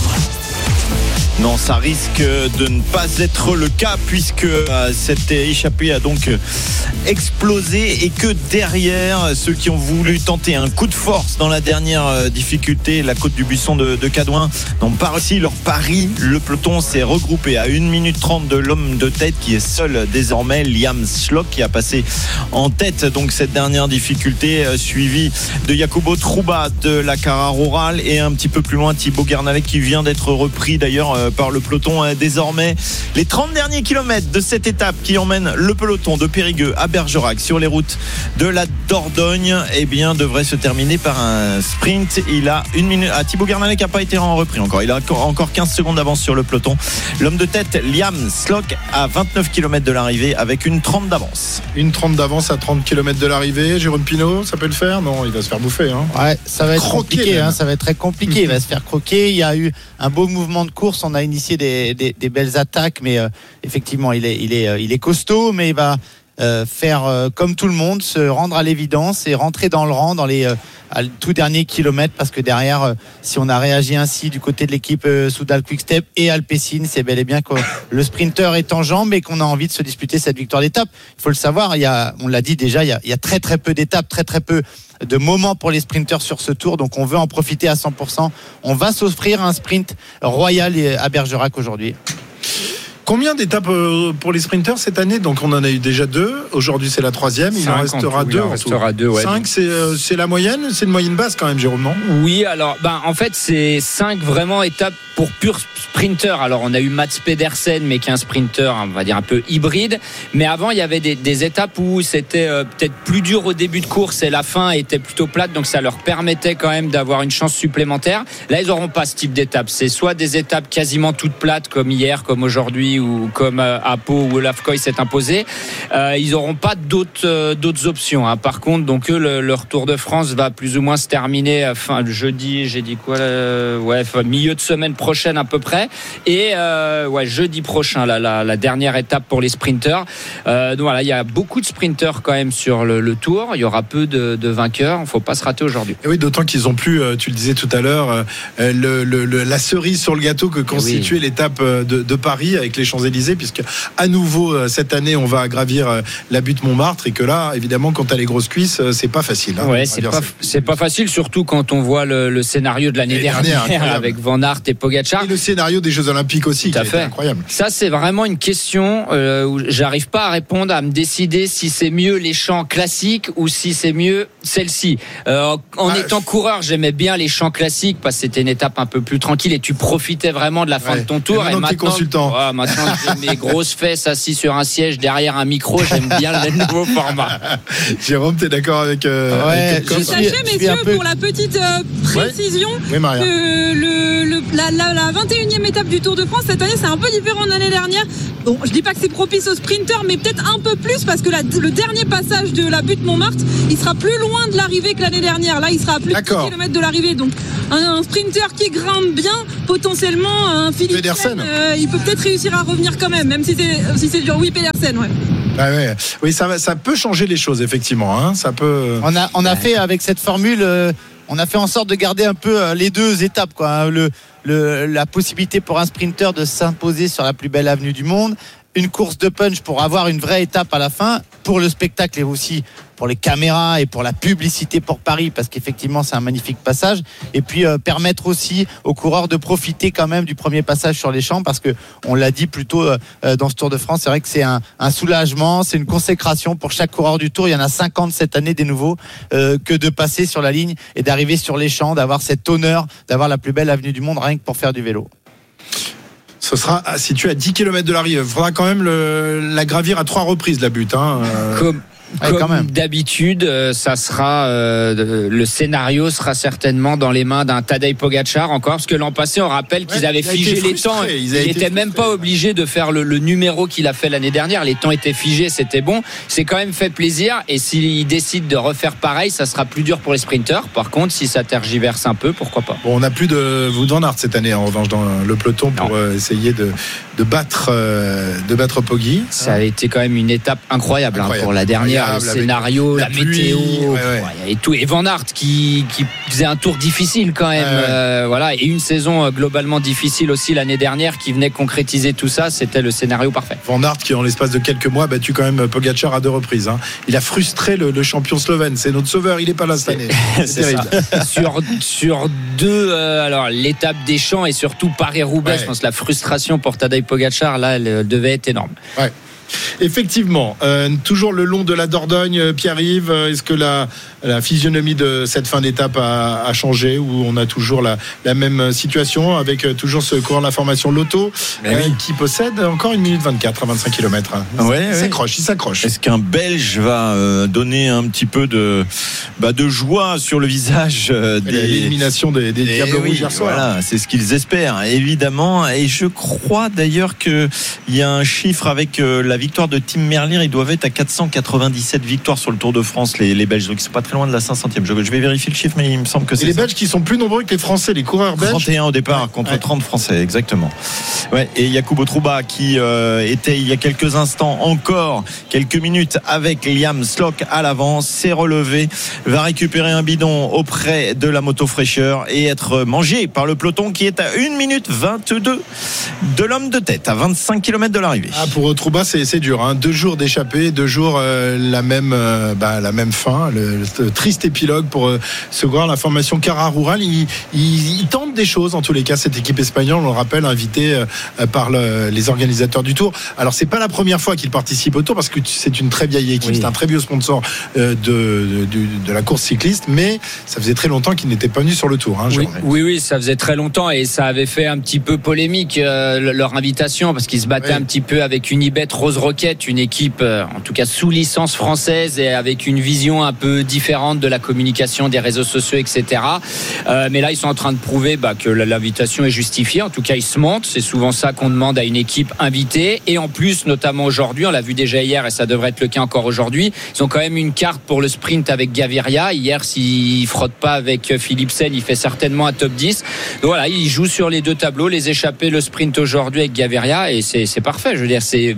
Non, ça risque de ne pas être le cas puisque euh, cette échappée a donc explosé et que derrière, ceux qui ont voulu tenter un coup de force dans la dernière euh, difficulté, la côte du buisson de, de Cadouin, n'ont pas réussi leur pari. Le peloton s'est regroupé à une minute trente de l'homme de tête qui est seul désormais, Liam Schlock, qui a passé en tête donc cette dernière difficulté, euh, suivi de Jacobo Trouba de la Cara Rural et un petit peu plus loin Thibaut Guernalec qui vient d'être repris d'ailleurs euh, par le peloton euh, désormais. Les trente derniers kilomètres de cette étape qui emmène le peloton de Périgueux à Bergerac sur les routes de la Dordogne, eh bien devrait se terminer par un sprint. Il a une minute. Ah, Thibaut Guernalec n'a pas été repris encore. Il a encore quinze secondes d'avance sur le peloton. L'homme de tête, Liam Schlock, à vingt-neuf kilomètres de l'arrivée avec une trente d'avance. Une trente d'avance à trente kilomètres de l'arrivée. Jérôme Pinault, ça peut le faire? Non, il va se faire bouffer. Hein. Ouais, ça va être croquer, compliqué. Hein, ça va être très compliqué. Il va se faire croquer. Il y a eu un beau mouvement de course. On a initié des, des, des belles attaques, mais euh, effectivement, il est, il est, euh, il est costaud, mais il va euh, faire euh, comme tout le monde, se rendre à l'évidence et rentrer dans le rang dans les euh, tout derniers kilomètres, parce que derrière, euh, si on a réagi ainsi du côté de l'équipe euh, Soudal Quick-Step et Alpecin, c'est bel et bien que le sprinter est en jambes et qu'on a envie de se disputer cette victoire d'étape. Il faut le savoir, il y a, on l'a dit déjà, il y a, il y a très très peu d'étapes, très très peu de moments pour les sprinters sur ce tour, donc on veut en profiter à cent pour cent. On va s'offrir un sprint royal à Bergerac aujourd'hui. Combien d'étapes pour les sprinters cette année? Donc on en a eu déjà deux. Aujourd'hui c'est la troisième. Il en restera deux. Il en restera deux. Ouais. Cinq, c'est, c'est la moyenne. C'est une moyenne basse quand même, Jérôme, non? Oui. Alors, ben en fait c'est cinq vraiment étapes pour pur sprinter. Alors on a eu Mats Pedersen, mais qui est un sprinter, on va dire un peu hybride. Mais avant il y avait des, des étapes où c'était euh, peut-être plus dur au début de course et la fin était plutôt plate, donc ça leur permettait quand même d'avoir une chance supplémentaire. Là ils n'auront pas ce type d'étape. C'est soit des étapes quasiment toutes plates comme hier, comme aujourd'hui, ou comme euh, à Pau où Olaf Koy s'est imposé. Euh, ils n'auront pas d'autres euh, d'autres options. Hein. Par contre, donc eux, le, leur Tour de France va plus ou moins se terminer fin jeudi. J'ai dit quoi euh, Ouais, milieu de semaine prochaine à peu près. Et euh, ouais, jeudi prochain, la, la, la dernière étape pour les sprinters. Euh, donc voilà, il y a beaucoup de sprinters quand même sur le, le Tour. Il y aura peu de, de vainqueurs. Il ne faut pas se rater aujourd'hui. Et oui, d'autant qu'ils ont plus, tu le disais tout à l'heure, le, le, le, la cerise sur le gâteau que constituait oui. l'étape de, de Paris avec les les Champs-Élysées, puisque à nouveau cette année on va gravir la butte Montmartre, et que là évidemment quand t'as les grosses cuisses c'est pas facile. Hein, ouais, c'est pas, c'est pas facile, surtout quand on voit le, le scénario de l'année dernière, dernière avec Van Aert et Pogačar. Et le scénario des Jeux Olympiques aussi, tout à qui fait. a été incroyable. Ça c'est vraiment une question euh, où j'arrive pas à répondre, à me décider si c'est mieux les champs classiques ou si c'est mieux celle-ci. Euh, en ah, étant coureur, j'aimais bien les champs classiques parce que c'était une étape un peu plus tranquille et tu profitais vraiment de la fin ouais. de ton tour. Et maintenant, et maintenant, oh, maintenant j'ai mes grosses fesses assis sur un siège derrière un micro, j'aime bien le nouveau format. Jérôme, t'es d'accord avec, euh, ouais, avec je Sachez, messieurs, peu... pour la petite euh, précision, ouais. oui, que le, le, la, la, la vingt et unième étape du Tour de France cette année, c'est un peu différent de l'année dernière. Bon, je dis pas que c'est propice aux sprinteurs, mais peut-être un peu plus parce que la, le dernier passage de la butte Montmartre, il sera plus loin de l'arrivée que l'année dernière. Là, il sera à plus D'accord. de dix kilomètres de l'arrivée. Donc, un, un sprinter qui grimpe bien, potentiellement, un Philippe Pedersen, euh, il peut peut-être réussir à revenir quand même, même si c'est, si c'est dur. Oui, Pedersen, ouais. Ah ouais. Oui, ça, ça peut changer les choses, effectivement. Hein. Ça peut... On a, on a fait avec cette formule, euh, on a fait en sorte de garder un peu euh, les deux étapes, quoi. Hein. Le, le, la possibilité pour un sprinter de s'imposer sur la plus belle avenue du monde, une course de punch pour avoir une vraie étape à la fin, pour le spectacle et aussi pour les caméras et pour la publicité pour Paris, parce qu'effectivement c'est un magnifique passage, et puis euh, permettre aussi aux coureurs de profiter quand même du premier passage sur les champs, parce que on l'a dit plus tôt euh, dans ce Tour de France, c'est vrai que c'est un, un soulagement, c'est une consécration pour chaque coureur du Tour. Il y en a cinquante cette année des nouveaux, euh, que de passer sur la ligne et d'arriver sur les champs, d'avoir cet honneur d'avoir la plus belle avenue du monde rien que pour faire du vélo. Ce sera situé à dix kilomètres de l'arrivée. Il faudra quand même le, la gravir à trois reprises, la butte. Hein. Comme, ouais, comme d'habitude, ça sera euh, le scénario sera certainement dans les mains d'un Tadej Pogačar encore, parce que l'an passé, on rappelle qu'ils ouais, avaient figé les temps. Ils n'étaient même pas obligés de faire le, le numéro qu'il a fait l'année dernière. Les temps étaient figés, c'était bon. C'est quand même fait plaisir. Et s'il décide de refaire pareil, ça sera plus dur pour les sprinteurs. Par contre, si ça tergiverse un peu, pourquoi pas. Bon, on n'a plus de Wout van Aert cette année, en revanche, dans le peloton pour euh, essayer de, de battre, euh, de battre Poggi. Ça a été quand même une étape incroyable, incroyable. Hein, pour la dernière. Le scénario, la, la météo, ouais, ouais. et tout. Et Van Aert qui, qui faisait un tour difficile quand même, ouais, ouais. Euh, voilà, et une saison globalement difficile aussi l'année dernière qui venait concrétiser tout ça. C'était le scénario parfait. Van Aert qui en l'espace de quelques mois a battu quand même Pogačar à deux reprises. Hein. Il a frustré le, le champion slovène. C'est notre sauveur. Il n'est pas là cette année. C'est, c'est terrible. sur sur deux, euh, alors l'étape des champs et surtout Paris-Roubaix. Ouais. Je pense que la frustration pour Tadej Pogačar là, elle devait être énorme. Ouais. Effectivement, euh, toujours le long de la Dordogne, Pierre-Yves, est-ce que la, la physionomie de cette fin d'étape a, a changé, ou on a toujours la, la même situation avec toujours ce coureur de la formation Lotto euh, oui. qui possède encore une minute vingt-quatre à vingt-cinq kilomètres. Il ouais, s'accroche, ouais. il s'accroche. Est-ce qu'un Belge va euh, donner un petit peu de, bah, de joie sur le visage euh, des... l'élimination des, des Diables oui, Rouges hier soir? Voilà, c'est ce qu'ils espèrent, évidemment. Et je crois d'ailleurs qu'il y a un chiffre avec euh, la victoire de Tim Merlier, ils doivent être à quatre cent quatre-vingt-dix-sept victoires sur le Tour de France, les, les Belges, donc ils sont pas très loin de la cinq centième. Je, je vais vérifier le chiffre, mais il me semble que c'est et les ça. Belges qui sont plus nombreux que les Français, les coureurs belges. trente et un au départ, ouais, contre ouais. trente Français, exactement. Ouais, et Jacobo Trouba qui euh, était il y a quelques instants encore, quelques minutes avec Liam Slock à l'avant, s'est relevé, va récupérer un bidon auprès de la moto fraîcheur et être mangé par le peloton qui est à une minute vingt-deux de l'homme de tête, à vingt-cinq kilomètres de l'arrivée. Ah, pour Trouba, c'est, c'est dur. Hein. Deux jours d'échappée, deux jours euh, la même, euh, bah, la même fin, le, le triste épilogue pour euh, ce coureur. La formation Cara Rural, il, il, il tente des choses en tous les cas. Cette équipe espagnole, on le rappelle, invitée euh, par le, les organisateurs du Tour. Alors c'est pas la première fois qu'il participe au Tour parce que c'est une très vieille équipe, oui. C'est un très vieux sponsor euh, de, de, de, de la course cycliste, mais ça faisait très longtemps qu'il n'était pas venu sur le Tour. Hein, oui, oui, oui, ça faisait très longtemps et ça avait fait un petit peu polémique euh, leur invitation parce qu'ils se battaient oui. un petit peu avec Unibet Rose Rocket, une équipe euh, en tout cas sous licence française et avec une vision un peu différente de la communication, des réseaux sociaux, et cetera. Euh, mais là, ils sont en train de prouver bah, que l'invitation est justifiée. En tout cas, ils se montent. C'est souvent ça qu'on demande à une équipe invitée. Et en plus, notamment aujourd'hui, on l'a vu déjà hier et ça devrait être le cas encore aujourd'hui, ils ont quand même une carte pour le sprint avec Gaviria. Hier, s'il ne frotte pas avec Philipsen, il fait certainement un top dix. Donc voilà, ils jouent sur les deux tableaux, les échappées, le sprint aujourd'hui avec Gaviria et c'est, c'est parfait. Je veux dire, c'est vraiment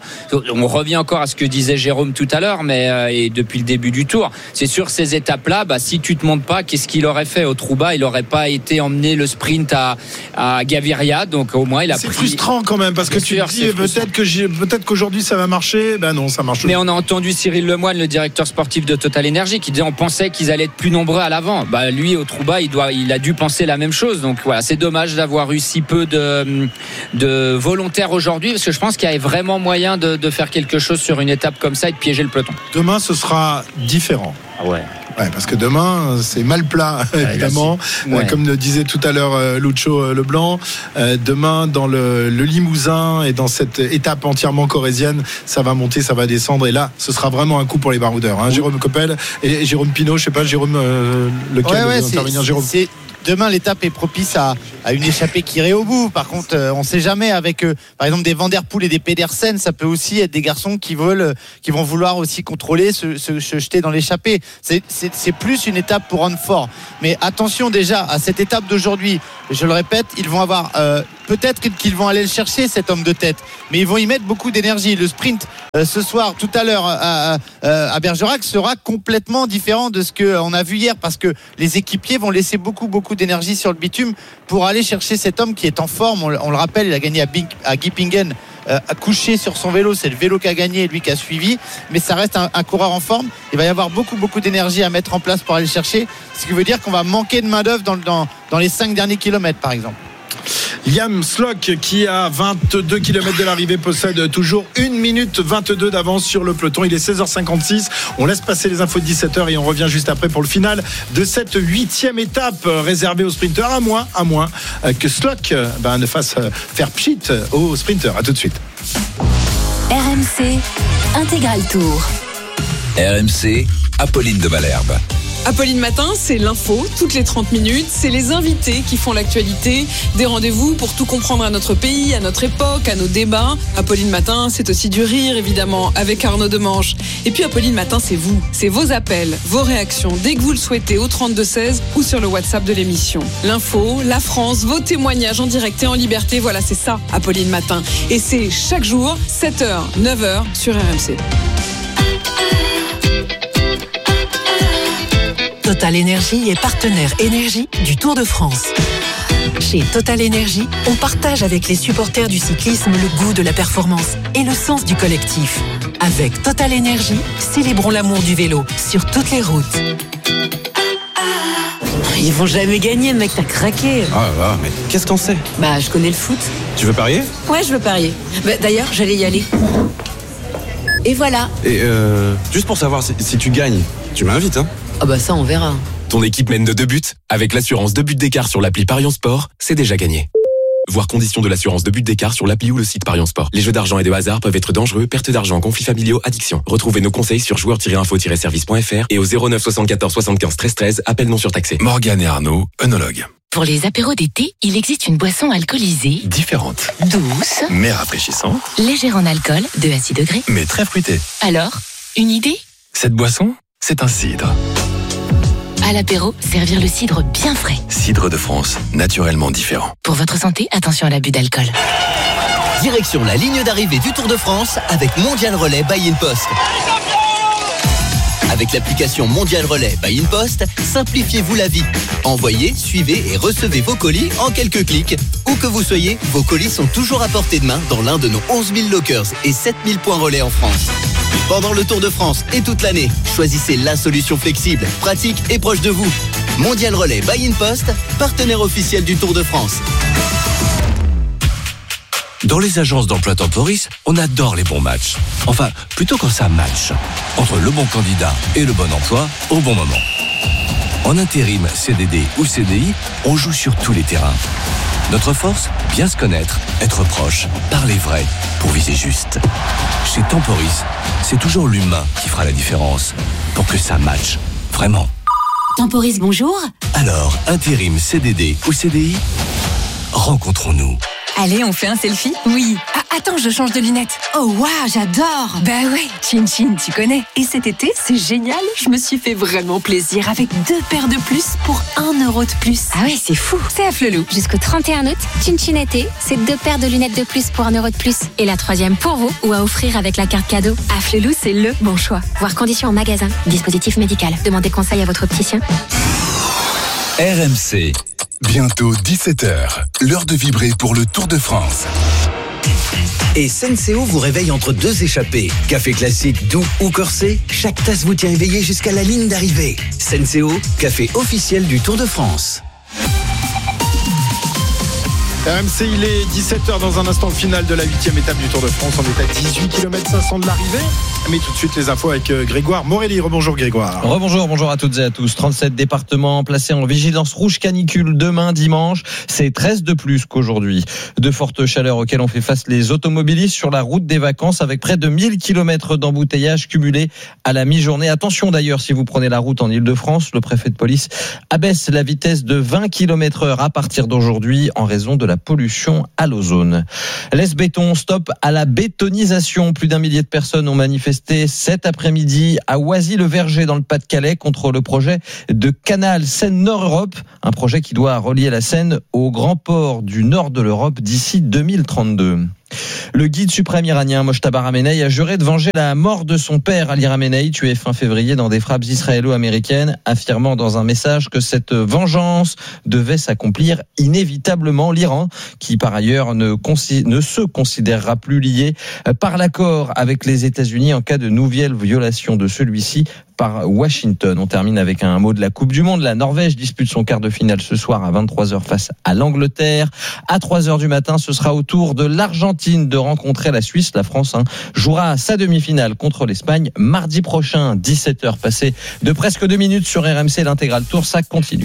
On revient encore à ce que disait Jérôme tout à l'heure, mais euh, et depuis le début du Tour, c'est sur ces étapes-là, bah, si tu te montes pas, qu'est-ce qu'il aurait fait au Trouba? Il aurait pas été emmené le sprint à, à Gaviria, donc au moins il a. C'est pris... frustrant quand même parce que Bien tu sûr, te dis peut-être que j'ai, peut-être qu'aujourd'hui ça va marcher. Ben non, ça marche. Mais on a entendu Cyril Lemoine, le directeur sportif de Total Energy, qui disait on pensait qu'ils allaient être plus nombreux à l'avant. Bah lui au Trouba, il doit, il a dû penser la même chose. Donc voilà, c'est dommage d'avoir eu si peu de, de volontaires aujourd'hui, parce que je pense qu'il y avait vraiment moyen de, de faire quelque chose sur une étape comme ça et de piéger le peloton. Demain, ce sera différent. Ah ouais. Ouais, parce que demain, c'est mal plat, évidemment. Ouais. Comme le disait tout à l'heure euh, Lucho Leblanc, euh, demain, dans le, le Limousin et dans cette étape entièrement corrézienne, ça va monter, ça va descendre. Et là, ce sera vraiment un coup pour les baroudeurs. Hein. Jérôme Coppel et, et Jérôme Pinault, je sais pas, Jérôme, euh, lequel ouais, ouais, veut intervenir, c'est, Jérôme c'est, Demain, l'étape est propice à, à une échappée qui irait au bout. Par contre, euh, on ne sait jamais avec, euh, par exemple, des Van Der Poel et des Pedersen, ça peut aussi être des garçons qui veulent, qui vont vouloir aussi contrôler, se, se, se jeter dans l'échappée. C'est, c'est, c'est plus une étape pour rendre fort. Mais attention déjà à cette étape d'aujourd'hui. Je le répète, ils vont avoir euh, peut-être qu'ils vont aller le chercher, cet homme de tête, mais ils vont y mettre beaucoup d'énergie. Le sprint euh, ce soir, tout à l'heure à, à, à Bergerac, sera complètement différent de ce qu'on a vu hier, parce que les équipiers vont laisser beaucoup beaucoup d'énergie sur le bitume pour aller chercher cet homme qui est en forme. On, on le rappelle, il a gagné à, Bing, à Gippingen, euh, à coucher sur son vélo. C'est le vélo qui a gagné et lui qui a suivi, mais ça reste un, un coureur en forme. Il va y avoir beaucoup beaucoup d'énergie à mettre en place pour aller le chercher, ce qui veut dire qu'on va manquer de main d'œuvre dans, dans, dans les cinq derniers kilomètres par exemple. Liam Slock, qui à vingt-deux kilomètres de l'arrivée possède toujours une minute vingt-deux d'avance sur le peloton. Il est seize heures cinquante-six. On laisse passer les infos de dix-sept heures et on revient juste après pour le final de cette huitième étape réservée aux sprinteurs, à moins, à moins que Slock ben, ne fasse faire pchit aux sprinteurs. À tout de suite. R M C Intégral Tour. R M C, Apolline de Malherbe. Apolline Matin, c'est l'info, toutes les trente minutes. C'est les invités qui font l'actualité. Des rendez-vous pour tout comprendre à notre pays, à notre époque, à nos débats. Apolline Matin, c'est aussi du rire, évidemment, avec Arnaud Demange. Et puis Apolline Matin, c'est vous. C'est vos appels, vos réactions, dès que vous le souhaitez, au trente-deux seize ou sur le WhatsApp de l'émission. L'info, la France, vos témoignages en direct et en liberté. Voilà, c'est ça, Apolline Matin. Et c'est chaque jour, sept heures, neuf heures, sur R M C. Total Energy est partenaire énergie du Tour de France. Chez Total Energy, on partage avec les supporters du cyclisme le goût de la performance et le sens du collectif. Avec Total Energy, célébrons l'amour du vélo sur toutes les routes. Ils vont jamais gagner, mec, t'as craqué. Ah là, mais qu'est-ce qu'on sait? Bah, je connais le foot. Tu veux parier? Ouais, je veux parier. Bah, d'ailleurs, j'allais y aller. Et voilà. Et euh, juste pour savoir si, si tu gagnes, tu m'invites, hein? Ah bah ça, on verra. Ton équipe mène de deux buts. Avec l'assurance deux buts d'écart sur l'appli Parion Sport, c'est déjà gagné. Voir conditions de l'assurance deux buts d'écart sur l'appli ou le site Parion Sport. Les jeux d'argent et de hasard peuvent être dangereux, perte d'argent, conflits familiaux, addiction. Retrouvez nos conseils sur joueurs tiret info tiret service point f r et au zéro neuf soixante-quatorze soixante-quinze treize treize, appel non surtaxé. Morgane et Arnaud, œnologues. Pour les apéros d'été, il existe une boisson alcoolisée, Différente, douce, mais rafraîchissante, légère en alcool, deux à six degrés. mais très fruitée. Alors, une idée? Cette boisson, c'est un cidre. À l'apéro, servir le cidre bien frais. Cidre de France, naturellement différent. Pour votre santé, attention à l'abus d'alcool. Direction la ligne d'arrivée du Tour de France avec Mondial Relais by InPost. Avec l'application Mondial Relais by InPost, simplifiez-vous la vie. Envoyez, suivez et recevez vos colis en quelques clics. Où que vous soyez, vos colis sont toujours à portée de main dans l'un de nos onze mille lockers et sept mille points relais en France. Pendant le Tour de France et toute l'année, choisissez la solution flexible, pratique et proche de vous. Mondial Relais by InPost, partenaire officiel du Tour de France. Dans les agences d'emploi Temporis, on adore les bons matchs. Enfin, plutôt quand ça match. Entre le bon candidat et le bon emploi, au bon moment. En intérim, C D D ou C D I, on joue sur tous les terrains. Notre force, bien se connaître, être proche, parler vrai, pour viser juste. Chez Temporis, c'est toujours l'humain qui fera la différence. Pour que ça matche, vraiment. Temporis, bonjour. Alors, intérim, C D D ou C D I, rencontrons-nous. Allez, on fait un selfie? Oui. Ah, attends, je change de lunettes. Oh, waouh, j'adore. Bah ouais, Chin Chin, tu connais. Et cet été, c'est génial. Je me suis fait vraiment plaisir avec deux paires de plus pour un euro de plus. Ah ouais, c'est fou. C'est à Flelou. Jusqu'au trente et un août, Chin Chin été, c'est deux paires de lunettes de plus pour un euro de plus. Et la troisième pour vous ou à offrir avec la carte cadeau. À Flelou, c'est le bon choix. Voir conditions en magasin. Dispositif médical. Demandez conseil à votre opticien. R M C. Bientôt dix-sept heures, l'heure de vibrer pour le Tour de France. Et Senseo vous réveille entre deux échappées. Café classique, doux ou corsé, chaque tasse vous tient éveillé jusqu'à la ligne d'arrivée. Senseo, café officiel du Tour de France. R M C, il est dix-sept heures dans un instant final de la huitième étape du Tour de France. On est à dix-huit kilomètres cinq cents de l'arrivée. Mais tout de suite les infos avec Grégoire Morelli. Rebonjour Grégoire. Rebonjour, bonjour à toutes et à tous. trente-sept départements placés en vigilance rouge canicule demain dimanche. C'est treize de plus qu'aujourd'hui. De fortes chaleurs auxquelles ont fait face les automobilistes sur la route des vacances avec près de mille kilomètres d'embouteillage cumulés à la mi-journée. Attention d'ailleurs, si vous prenez la route en Ile-de-France, le préfet de police abaisse la vitesse de vingt kilomètres heure à partir d'aujourd'hui en raison de la pollution à l'ozone. L'Est Béton, stop à la bétonisation. Plus d'un millier de personnes ont manifesté cet après-midi à Oisy-le-Verger dans le Pas-de-Calais contre le projet de canal Seine-Nord-Europe, un projet qui doit relier la Seine au grand port du nord de l'Europe d'ici deux mille trente-deux. Le guide suprême iranien Mojtaba Khamenei a juré de venger la mort de son père Ali Khamenei, tué fin février dans des frappes israélo-américaines, affirmant dans un message que cette vengeance devait s'accomplir inévitablement. L'Iran, qui par ailleurs ne, consi- ne se considérera plus lié par l'accord avec les États-Unis en cas de nouvelle violation de celui-ci par Washington. On termine avec un mot de la Coupe du Monde. La Norvège dispute son quart de finale ce soir à vingt-trois heures face à l'Angleterre. À trois heures du matin, ce sera au tour de l'Argentine de rencontrer la Suisse. La France hein, jouera sa demi-finale contre l'Espagne mardi prochain, dix-sept heures passées de presque deux minutes sur R M C. L'intégral tour, ça continue.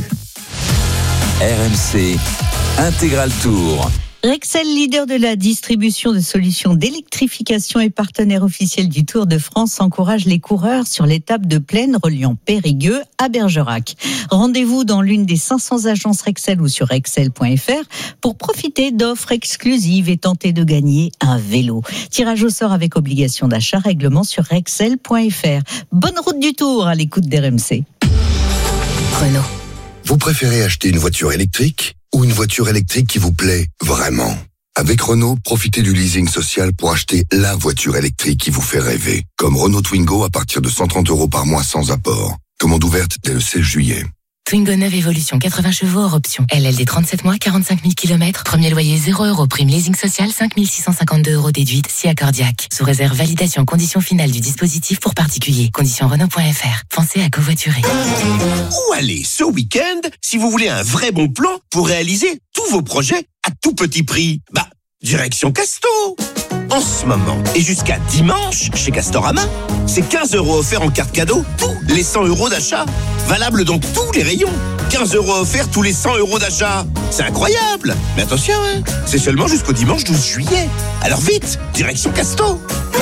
R M C Intégral Tour. Rexel, leader de la distribution de solutions d'électrification et partenaire officiel du Tour de France, encourage les coureurs sur l'étape de plaine reliant Périgueux à Bergerac. Rendez-vous dans l'une des cinq cents agences Rexel ou sur rexel point f r pour profiter d'offres exclusives et tenter de gagner un vélo. Tirage au sort avec obligation d'achat, règlement sur rexel point f r. Bonne route du Tour à l'écoute d'R M C. Renault. Vous préférez acheter une voiture électrique ou une voiture électrique qui vous plaît vraiment? Avec Renault, profitez du leasing social pour acheter la voiture électrique qui vous fait rêver. Comme Renault Twingo à partir de cent trente euros par mois sans apport. Commande ouverte dès le seize juillet. Twingo neuve Evolution, quatre-vingts chevaux hors option. L L D trente-sept mois, quarante-cinq mille kilomètres. Premier loyer zéro euros. Prime leasing social cinq mille six cent cinquante-deux euros déduite. Si accordiaque. Sous réserve validation conditions finales du dispositif pour particuliers. Conditions Renault point f r. Pensez à covoiturer. Où aller ce week-end si vous voulez un vrai bon plan pour réaliser tous vos projets à tout petit prix? Bah, direction Casto. En ce moment et jusqu'à dimanche chez Castorama, c'est quinze euros offerts en carte cadeau tous les cent euros d'achat. Valable dans tous les rayons. quinze euros offerts tous les cent euros d'achat. C'est incroyable. Mais attention, hein, c'est seulement jusqu'au dimanche douze juillet. Alors vite, direction Casto.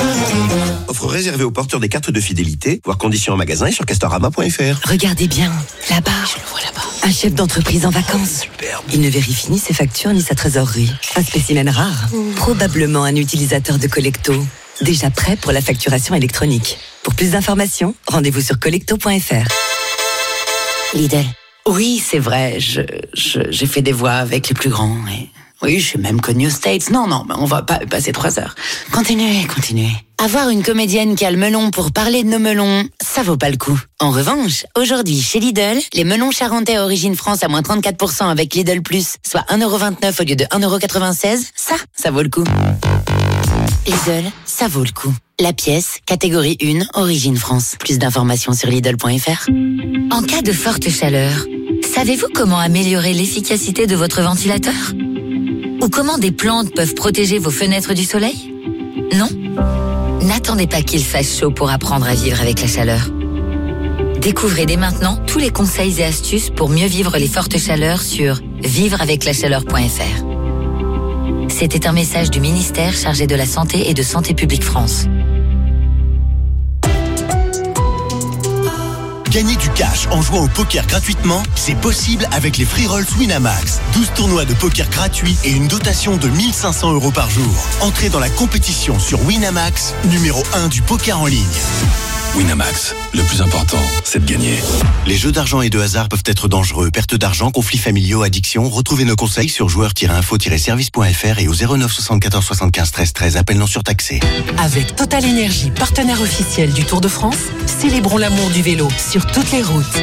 Offre réservée aux porteurs des cartes de fidélité. Voir conditions en magasin et sur castorama point f r. Regardez bien, là-bas. Je le vois là-bas. Un chef d'entreprise en vacances. Superbe. Il ne vérifie ni ses factures ni sa trésorerie. Un spécimen rare. Mmh. Probablement un utilisateur de Collecto. Déjà prêt pour la facturation électronique. Pour plus d'informations, rendez-vous sur collecto point f r. Lidl. Oui, c'est vrai, je, je, j'ai fait des voix avec les plus grands. Et... oui, je suis même connue aux States. Non, non, on va pas passer trois heures. Continuez, continuez. Avoir une comédienne qui a le melon pour parler de nos melons, ça vaut pas le coup. En revanche, aujourd'hui, chez Lidl, les melons charentais origine France à moins trente-quatre pour cent avec Lidl Plus, soit un euro vingt-neuf au lieu de un euro quatre-vingt-seize, ça, ça vaut le coup. Lidl, ça vaut le coup. La pièce, catégorie un, origine France. Plus d'informations sur lidl point f r. En cas de forte chaleur, savez-vous comment améliorer l'efficacité de votre ventilateur? Ou comment des plantes peuvent protéger vos fenêtres du soleil? Non? N'attendez pas qu'il fasse chaud pour apprendre à vivre avec la chaleur. Découvrez dès maintenant tous les conseils et astuces pour mieux vivre les fortes chaleurs sur vivre avec la chaleur point f r. C'était un message du ministère chargé de la Santé et de Santé publique France. Gagner du cash en jouant au poker gratuitement, c'est possible avec les Free Rolls Winamax. douze tournois de poker gratuits et une dotation de mille cinq cents euros par jour. Entrez dans la compétition sur Winamax, numéro un du poker en ligne. Winamax, le plus important, c'est de gagner. Les jeux d'argent et de hasard peuvent être dangereux. Perte d'argent, conflits familiaux, addiction. Retrouvez nos conseils sur joueurs tiret info tiret service point f r et au zéro neuf soixante-quatorze soixante-quinze treize treize. Appel non surtaxé. Avec Total Énergie, partenaire officiel du Tour de France, célébrons l'amour du vélo sur toutes les routes.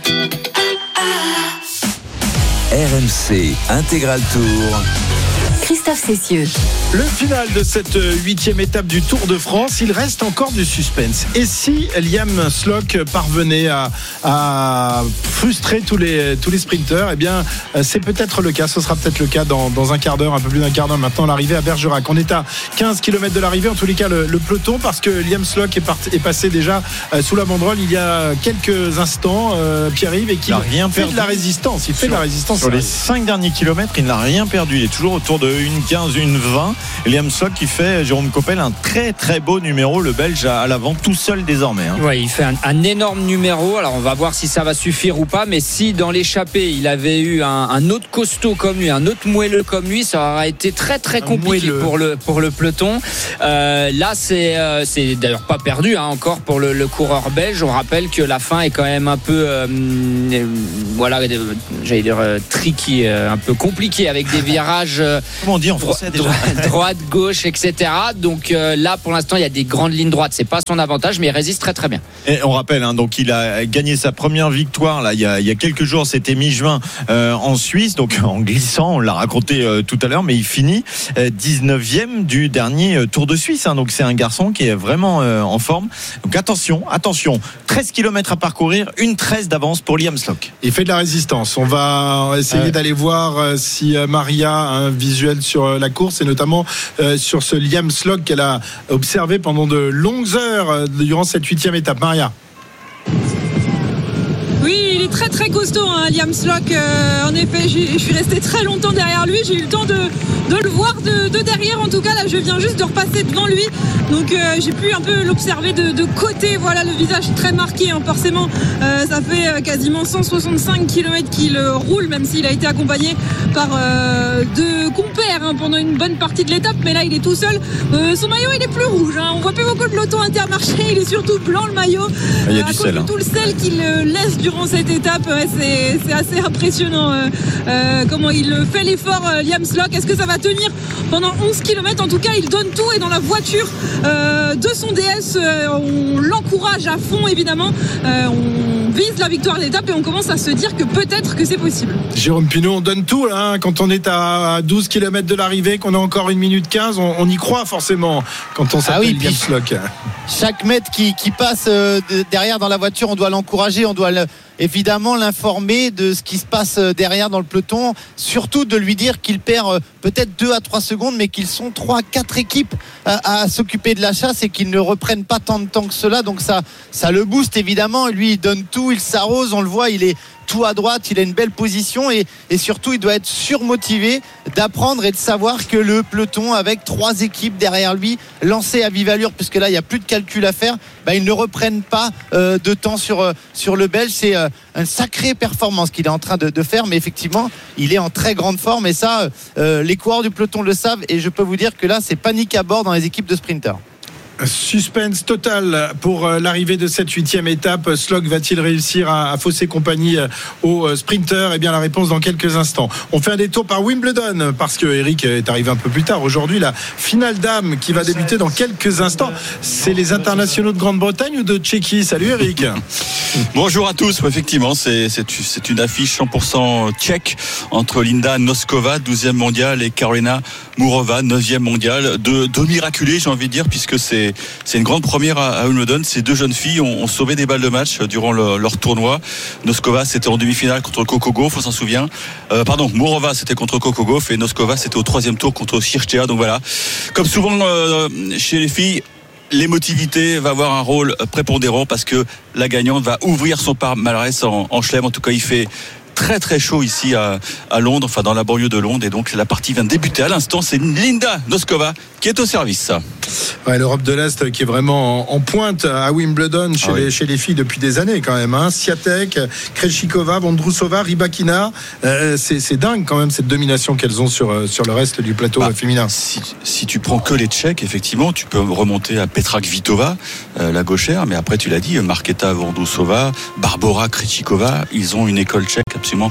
R M C Intégral Tour. Christophe Cessieux. Le final de cette huitième étape du Tour de France, il reste encore du suspense. Et si Liam Slock parvenait à, à frustrer tous les, tous les sprinteurs, eh bien, c'est peut-être le cas. Ce sera peut-être le cas dans, dans un quart d'heure, un peu plus d'un quart d'heure maintenant, l'arrivée à Bergerac. On est à quinze kilomètres de l'arrivée, en tous les cas, le, le peloton, parce que Liam Slock est, part, est passé déjà sous la banderole il y a quelques instants, euh, Pierre-Yves, et qui il a rien fait perdu. de la résistance. Il fait sur, de la résistance. Sur les cinq derniers kilomètres, il n'a rien perdu. Il est toujours autour de une quinze, une vingt. Liam Slock qui fait, Jérôme Coppel, un très très beau numéro, le Belge à l'avant, tout seul désormais. Hein. Oui, il fait un, un énorme numéro. Alors on va voir si ça va suffire ou pas. Mais si dans l'échappée, il avait eu un, un autre costaud comme lui, un autre moelleux comme lui, ça aurait été très très compliqué pour le, pour le peloton. Euh, là, c'est, euh, c'est d'ailleurs pas perdu hein, encore pour le, le coureur belge. On rappelle que la fin est quand même un peu, euh, euh, voilà, j'allais dire euh, tricky, euh, un peu compliqué avec des virages. Euh, Comment on dit en français déjà ? Droite, gauche, et cetera. Donc euh, là, pour l'instant, il y a des grandes lignes droites. C'est pas son avantage, mais il résiste très très bien. Et on rappelle, hein, donc il a gagné sa première victoire là il y a, il y a quelques jours. C'était mi-juin euh, en Suisse, donc en glissant. On l'a raconté euh, tout à l'heure, mais il finit euh, dix-neuvième du dernier euh, Tour de Suisse. Hein, donc c'est un garçon qui est vraiment euh, en forme. Donc attention, attention. treize kilomètres à parcourir, une treize d'avance pour Liam Slock. Il fait de la résistance. On va essayer euh... d'aller voir euh, si euh, Maria a un visuel sur euh, la course et notamment euh, sur ce Liam Slock qu'elle a observé pendant de longues heures euh, durant cette huitième étape. Maria. Oui, il est très très costaud, hein, Liam Slock. Euh, en effet, je suis resté très longtemps derrière lui. J'ai eu le temps de, de le voir de, de derrière. En tout cas, là, je viens juste de repasser devant lui. Donc, euh, j'ai pu un peu l'observer de, de côté. Voilà, le visage très marqué. Hein, forcément, euh, ça fait quasiment cent soixante-cinq kilomètres qu'il roule, même s'il a été accompagné par euh, deux compères hein, pendant une bonne partie de l'étape. Mais là, il est tout seul. Euh, son maillot, il est plus rouge. Hein. On voit plus beaucoup de peloton Intermarché. Il est surtout blanc, le maillot. Il y a euh, du à sel. cause de tout le sel qu'il laisse durant cette étape, ouais, c'est, c'est assez impressionnant euh, euh, comment il fait l'effort euh, Liam Slock. Est-ce que ça va tenir pendant onze kilomètres? En tout cas, il donne tout et dans la voiture euh, de son D S, euh, on l'encourage à fond évidemment. Euh, on vise la victoire d'étape et on commence à se dire que peut-être que c'est possible. Jérôme Pinault, on donne tout là, hein, quand on est à douze kilomètres de l'arrivée, qu'on a encore une minute quinze, on, on y croit forcément quand on s'appelle ah oui, Liam Slock. Chaque mètre qui, qui passe euh, derrière dans la voiture, on doit l'encourager, on doit le, évidemment l'informer de ce qui se passe derrière dans le peloton, surtout de lui dire qu'il perd peut-être deux à trois secondes, mais qu'ils sont trois à quatre équipes à, à s'occuper de la chasse et qu'ils ne reprennent pas tant de temps que cela. Donc ça, ça le booste évidemment. Lui, il donne tout, il s'arrose, on le voit, il est tout à droite, il a une belle position et, et surtout il doit être surmotivé d'apprendre et de savoir que le peloton avec trois équipes derrière lui lancées à vive allure, puisque là il n'y a plus de calcul à faire, bah, ils ne reprennent pas euh, de temps sur, sur le Belge. C'est euh, une sacrée performance qu'il est en train de, de faire, mais effectivement il est en très grande forme et ça euh, les coureurs du peloton le savent et je peux vous dire que là c'est panique à bord dans les équipes de sprinters. Suspense total pour l'arrivée de cette huitième étape. Slock va-t-il réussir à, à fausser compagnie aux sprinters? Eh bien, la réponse dans quelques instants. On fait un détour par Wimbledon parce que Eric est arrivé un peu plus tard. Aujourd'hui, la finale dames qui va débuter dans quelques instants. C'est les internationaux de Grande-Bretagne ou de Tchéquie? Salut Eric. Bonjour à tous. Effectivement, c'est, c'est, c'est une affiche cent pour cent tchèque entre Linda Noskova, douzième mondiale, et Karolina Mourova, neuvième mondiale. Deux, deux miraculés, j'ai envie de dire, puisque c'est C'est une grande première à Wimbledon. Ces deux jeunes filles ont, ont sauvé des balles de match durant le, leur tournoi. Noskova, c'était en demi-finale contre Coco Gauff, on s'en souvient. Euh, pardon, Mourova, c'était contre Coco Gauff et Noskova, c'était au troisième tour contre Sirchea. Donc voilà. Comme souvent euh, chez les filles, l'émotivité va avoir un rôle prépondérant parce que la gagnante va ouvrir son palmarès en, en chelem. En tout cas, il fait très très chaud ici à, à Londres, enfin dans la banlieue de Londres. Et donc la partie vient de débuter à l'instant. C'est Linda Noskova qui est au service. Ouais, l'Europe de l'Est qui est vraiment en, en pointe à Wimbledon chez, ah oui. les, chez les filles depuis des années quand même. Hein. Swiatek, Krejcikova, Vondrousova, Rybakina. Euh, c'est, c'est dingue quand même cette domination qu'elles ont sur, sur le reste du plateau bah, féminin. Si, si tu prends que les Tchèques, effectivement, tu peux remonter à Petra Kvitova, euh, la gauchère, mais après tu l'as dit, Marketa Vondrousova, Barbora Krejcikova, ils ont une école tchèque absolument.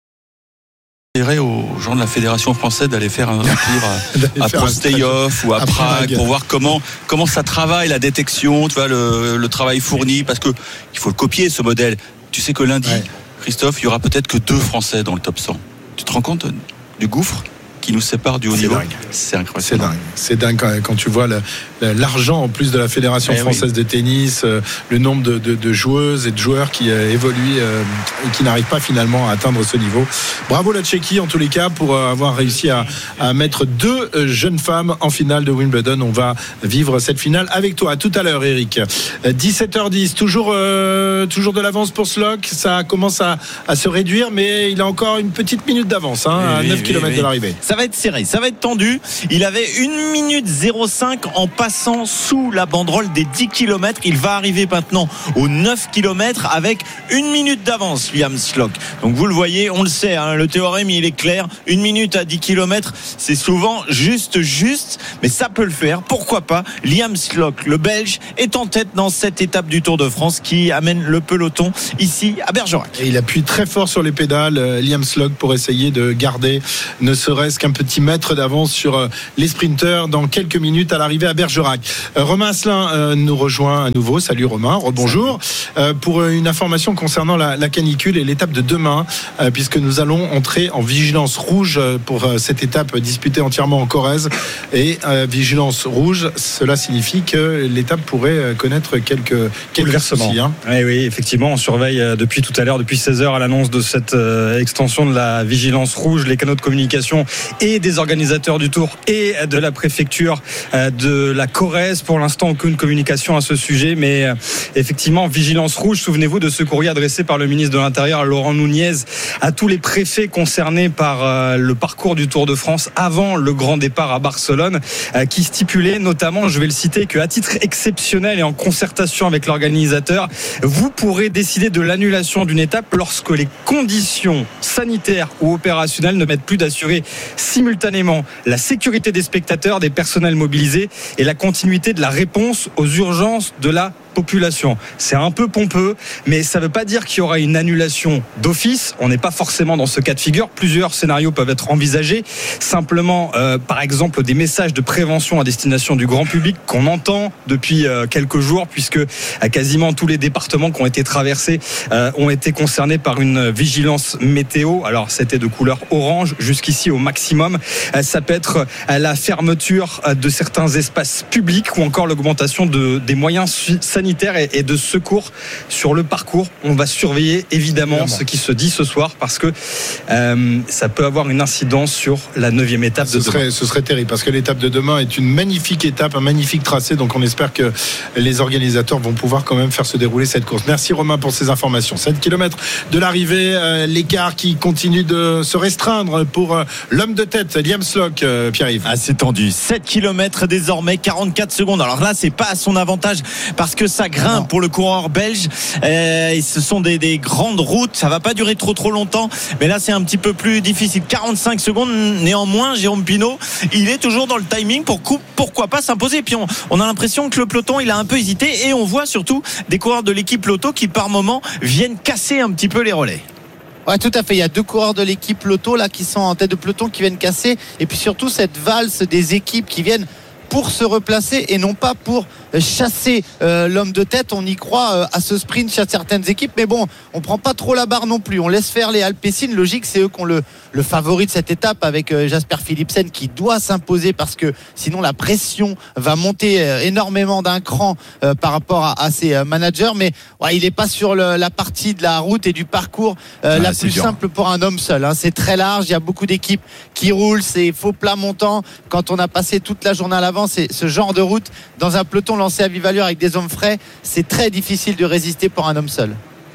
Aux gens de la Fédération française d'aller faire un tour à, à Prosteyov ou à, à Prague, Prague pour voir comment comment ça travaille la détection, tu vois le, le travail fourni, parce que il faut le copier ce modèle. Tu sais que lundi, ouais. Christophe, il y aura peut-être que deux Français dans le top cent. Tu te rends compte du gouffre qui nous sépare du haut c'est niveau? Dingue. C'est incroyable. C'est dingue. C'est dingue quand, quand tu vois le, l'argent en plus de la Fédération eh française oui. de tennis, euh, le nombre de, de, de joueuses et de joueurs qui euh, évoluent euh, et qui n'arrivent pas finalement à atteindre ce niveau. Bravo la Tchéquie en tous les cas pour euh, avoir réussi à, à mettre deux euh, jeunes femmes en finale de Wimbledon. On va vivre cette finale avec toi. À tout à l'heure, Eric. Euh, dix-sept heures dix, toujours, euh, toujours de l'avance pour Slock. Ça commence à, à se réduire, mais il a encore une petite minute d'avance, hein, oui, à neuf oui, kilomètres oui. de l'arrivée. Ça va être serré, ça va être tendu. Il avait une minute zéro cinq en passant sous la banderole des dix kilomètres. Il va arriver maintenant aux neuf kilomètres avec une minute d'avance, Liam Slock. Donc vous le voyez, on le sait, hein, le théorème il est clair. Une minute à dix kilomètres, c'est souvent juste, juste, mais ça peut le faire. Pourquoi pas? Liam Slock, le Belge, est en tête dans cette étape du Tour de France qui amène le peloton ici à Bergerac. Et il appuie très fort sur les pédales, Liam Slock, pour essayer de garder ne serait-ce qu'un petit mètre d'avance sur les sprinteurs dans quelques minutes à l'arrivée à Bergerac. Euh, Romain Asselin euh, nous rejoint à nouveau. Salut Romain, rebonjour. Euh, pour une information concernant la, la canicule et l'étape de demain, euh, puisque nous allons entrer en vigilance rouge pour euh, cette étape disputée entièrement en Corrèze. Et euh, vigilance rouge, cela signifie que l'étape pourrait connaître quelques, quelques soucis. Hein. Oui, oui, effectivement, on surveille depuis tout à l'heure, depuis seize heures à l'annonce de cette euh, extension de la vigilance rouge, les canaux de communication et des organisateurs du Tour et de la préfecture de la Corrèze. Pour l'instant, aucune communication à ce sujet, mais effectivement, vigilance rouge. Souvenez-vous de ce courrier adressé par le ministre de l'Intérieur, Laurent Nunez, à tous les préfets concernés par le parcours du Tour de France avant le grand départ à Barcelone, qui stipulait notamment, je vais le citer, qu'à titre exceptionnel et en concertation avec l'organisateur, vous pourrez décider de l'annulation d'une étape lorsque les conditions sanitaires ou opérationnelles ne permettent plus d'assurer simultanément la sécurité des spectateurs, des personnels mobilisés et la continuité de la réponse aux urgences de la population. C'est un peu pompeux, mais ça ne veut pas dire qu'il y aura une annulation d'office. On n'est pas forcément dans ce cas de figure. Plusieurs scénarios peuvent être envisagés. Simplement, euh, par exemple, des messages de prévention à destination du grand public qu'on entend depuis euh, quelques jours, puisque euh, quasiment tous les départements qui ont été traversés euh, ont été concernés par une vigilance météo. Alors, c'était de couleur orange jusqu'ici au maximum. Euh, ça peut être euh, la fermeture euh, de certains espaces publics ou encore l'augmentation de, des moyens sanitaires et de secours sur le parcours. On va surveiller évidemment, évidemment. ce qui se dit ce soir parce que euh, ça peut avoir une incidence sur la neuvième étape ce de serait, demain. Ce serait terrible parce que l'étape de demain est une magnifique étape, un magnifique tracé, donc on espère que les organisateurs vont pouvoir quand même faire se dérouler cette course. Merci Romain pour ces informations. sept kilomètres de l'arrivée, euh, l'écart qui continue de se restreindre pour euh, l'homme de tête, Liam Slock, euh, Pierre-Yves. Ah, c'est tendu. sept kilomètres désormais, quarante-quatre secondes. Alors là, c'est pas à son avantage parce que ça grimpe non. pour le coureur belge. Euh, et ce sont des, des grandes routes. Ça va pas durer trop trop longtemps. Mais là, c'est un petit peu plus difficile. quarante-cinq secondes. Néanmoins, Jérôme Pinault, il est toujours dans le timing pour coup, pourquoi pas s'imposer. Et puis on, on a l'impression que le peloton, il a un peu hésité. Et on voit surtout des coureurs de l'équipe Lotto qui par moment viennent casser un petit peu les relais. Ouais, tout à fait. Il y a deux coureurs de l'équipe Lotto là qui sont en tête de peloton qui viennent casser. Et puis surtout cette valse des équipes qui viennent pour se replacer et non pas pour chasser euh, l'homme de tête. On y croit euh, à ce sprint chez certaines équipes, mais bon, on prend pas trop la barre non plus. On laisse faire les Alpecin. Logique, c'est eux qui ont le, le favori de cette étape avec euh, Jasper Philipsen qui doit s'imposer parce que sinon la pression va monter euh, énormément d'un cran euh, par rapport à, à ses euh, managers. Mais ouais, il n'est pas sur le, la partie de la route et du parcours euh, ouais, la plus dur. simple pour un homme seul. Hein. C'est très large. Il y a beaucoup d'équipes qui roulent. C'est faux plat montant. Quand on a passé toute la journée à l'avant, c'est ce genre de route dans un peloton lancé à vive allure avec des hommes frais, c'est très difficile de résister pour un homme seul.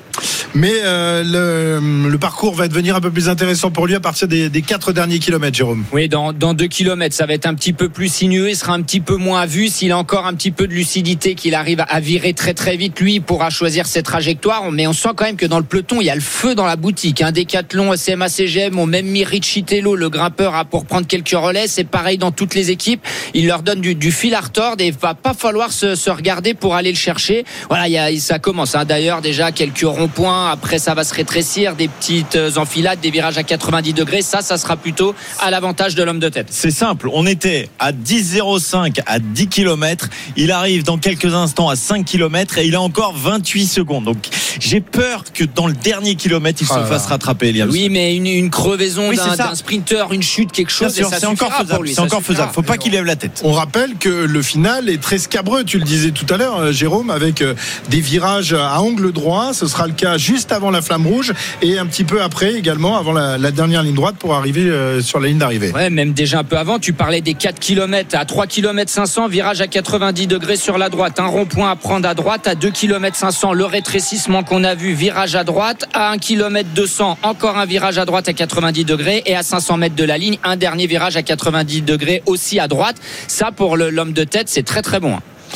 Mais euh, le, le parcours va devenir un peu plus intéressant pour lui à partir des, des quatre derniers kilomètres, Jérôme. Oui, dans, dans deux kilomètres, ça va être un petit peu plus sinueux, il sera un petit peu moins vu. S'il a encore un petit peu de lucidité, qu'il arrive à virer très très vite, lui, il pourra choisir ses trajectoires. Mais on sent quand même que dans le peloton, il y a le feu dans la boutique. Un Décathlon, C M A C G M ont même mis Richie Tello, le grimpeur, à pour prendre quelques relais. C'est pareil dans toutes les équipes. Il leur donne du, du fil à retordre et il va pas falloir se, se regarder pour aller le chercher. Voilà, il y a, ça commence. Hein. D'ailleurs, déjà quelques ronds-points. Après, ça va se rétrécir, des petites enfilades, des virages à quatre-vingt-dix degrés. Ça, ça sera plutôt à l'avantage de l'homme de tête. C'est simple. On était à dix zéro cinq à dix kilomètres. Il arrive dans quelques instants à cinq kilomètres et il a encore vingt-huit secondes. Donc, j'ai peur que dans le dernier kilomètre, il ah se fasse rattraper, Elias. Oui, mais une, une crevaison oui, d'un, d'un sprinter, une chute, quelque chose, sûr, et ça c'est encore faisable. Lui, c'est encore faisable. Faut pas qu'il lève la tête. On rappelle que le final est très scabreux. Tu le disais tout à l'heure, Jérôme, avec des virages à angle droit. Ce sera le cas juste avant la flamme rouge et un petit peu après également, avant la, la dernière ligne droite pour arriver sur la ligne d'arrivée. Ouais, même déjà un peu avant. Tu parlais des quatre kilomètres à trois kilomètres cinq cents, virage à quatre-vingt-dix degrés sur la droite. Un rond-point à prendre à droite. À deux kilomètres cinq cents, le rétrécissement qu'on a vu, virage à droite. À un kilomètre deux cents, encore un virage à droite à quatre-vingt-dix degrés. Et à cinq cents mètres de la ligne, un dernier virage à quatre-vingt-dix degrés aussi à droite. Ça, pour le, l'homme de tête, c'est très très bon.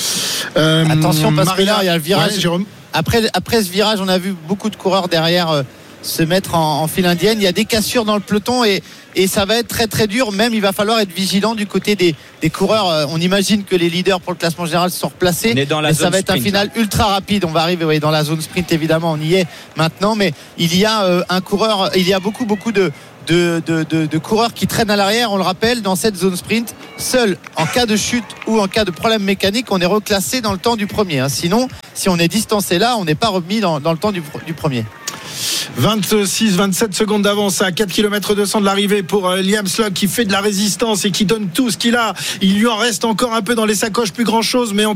Euh, Attention, parce Maria, que là, il y a le virage. Ouais, Jérôme. Après, après ce virage, on a vu beaucoup de coureurs derrière euh, se mettre en, en file indienne. Il y a des cassures dans le peloton et, et ça va être très très dur. Même, il va falloir être vigilant du côté des, des coureurs. Euh, on imagine que les leaders pour le classement général se sont replacés. Mais ça va être sprint, un final hein. ultra rapide. On va arriver oui, dans la zone sprint, évidemment. On y est maintenant. Mais il y a euh, un coureur, il y a beaucoup beaucoup de De, de, de, de coureurs qui traînent à l'arrière. On le rappelle, dans cette zone sprint, seul en cas de chute ou en cas de problème mécanique, on est reclassé dans le temps du premier. Hein. Sinon, si on est distancé là, on n'est pas remis dans, dans le temps du, du premier. vingt-six vingt-sept secondes d'avance à quatre kilomètres deux cents de l'arrivée pour Liam Slock qui fait de la résistance et qui donne tout ce qu'il a. Il lui en reste encore un peu dans les sacoches, plus grand chose, mais en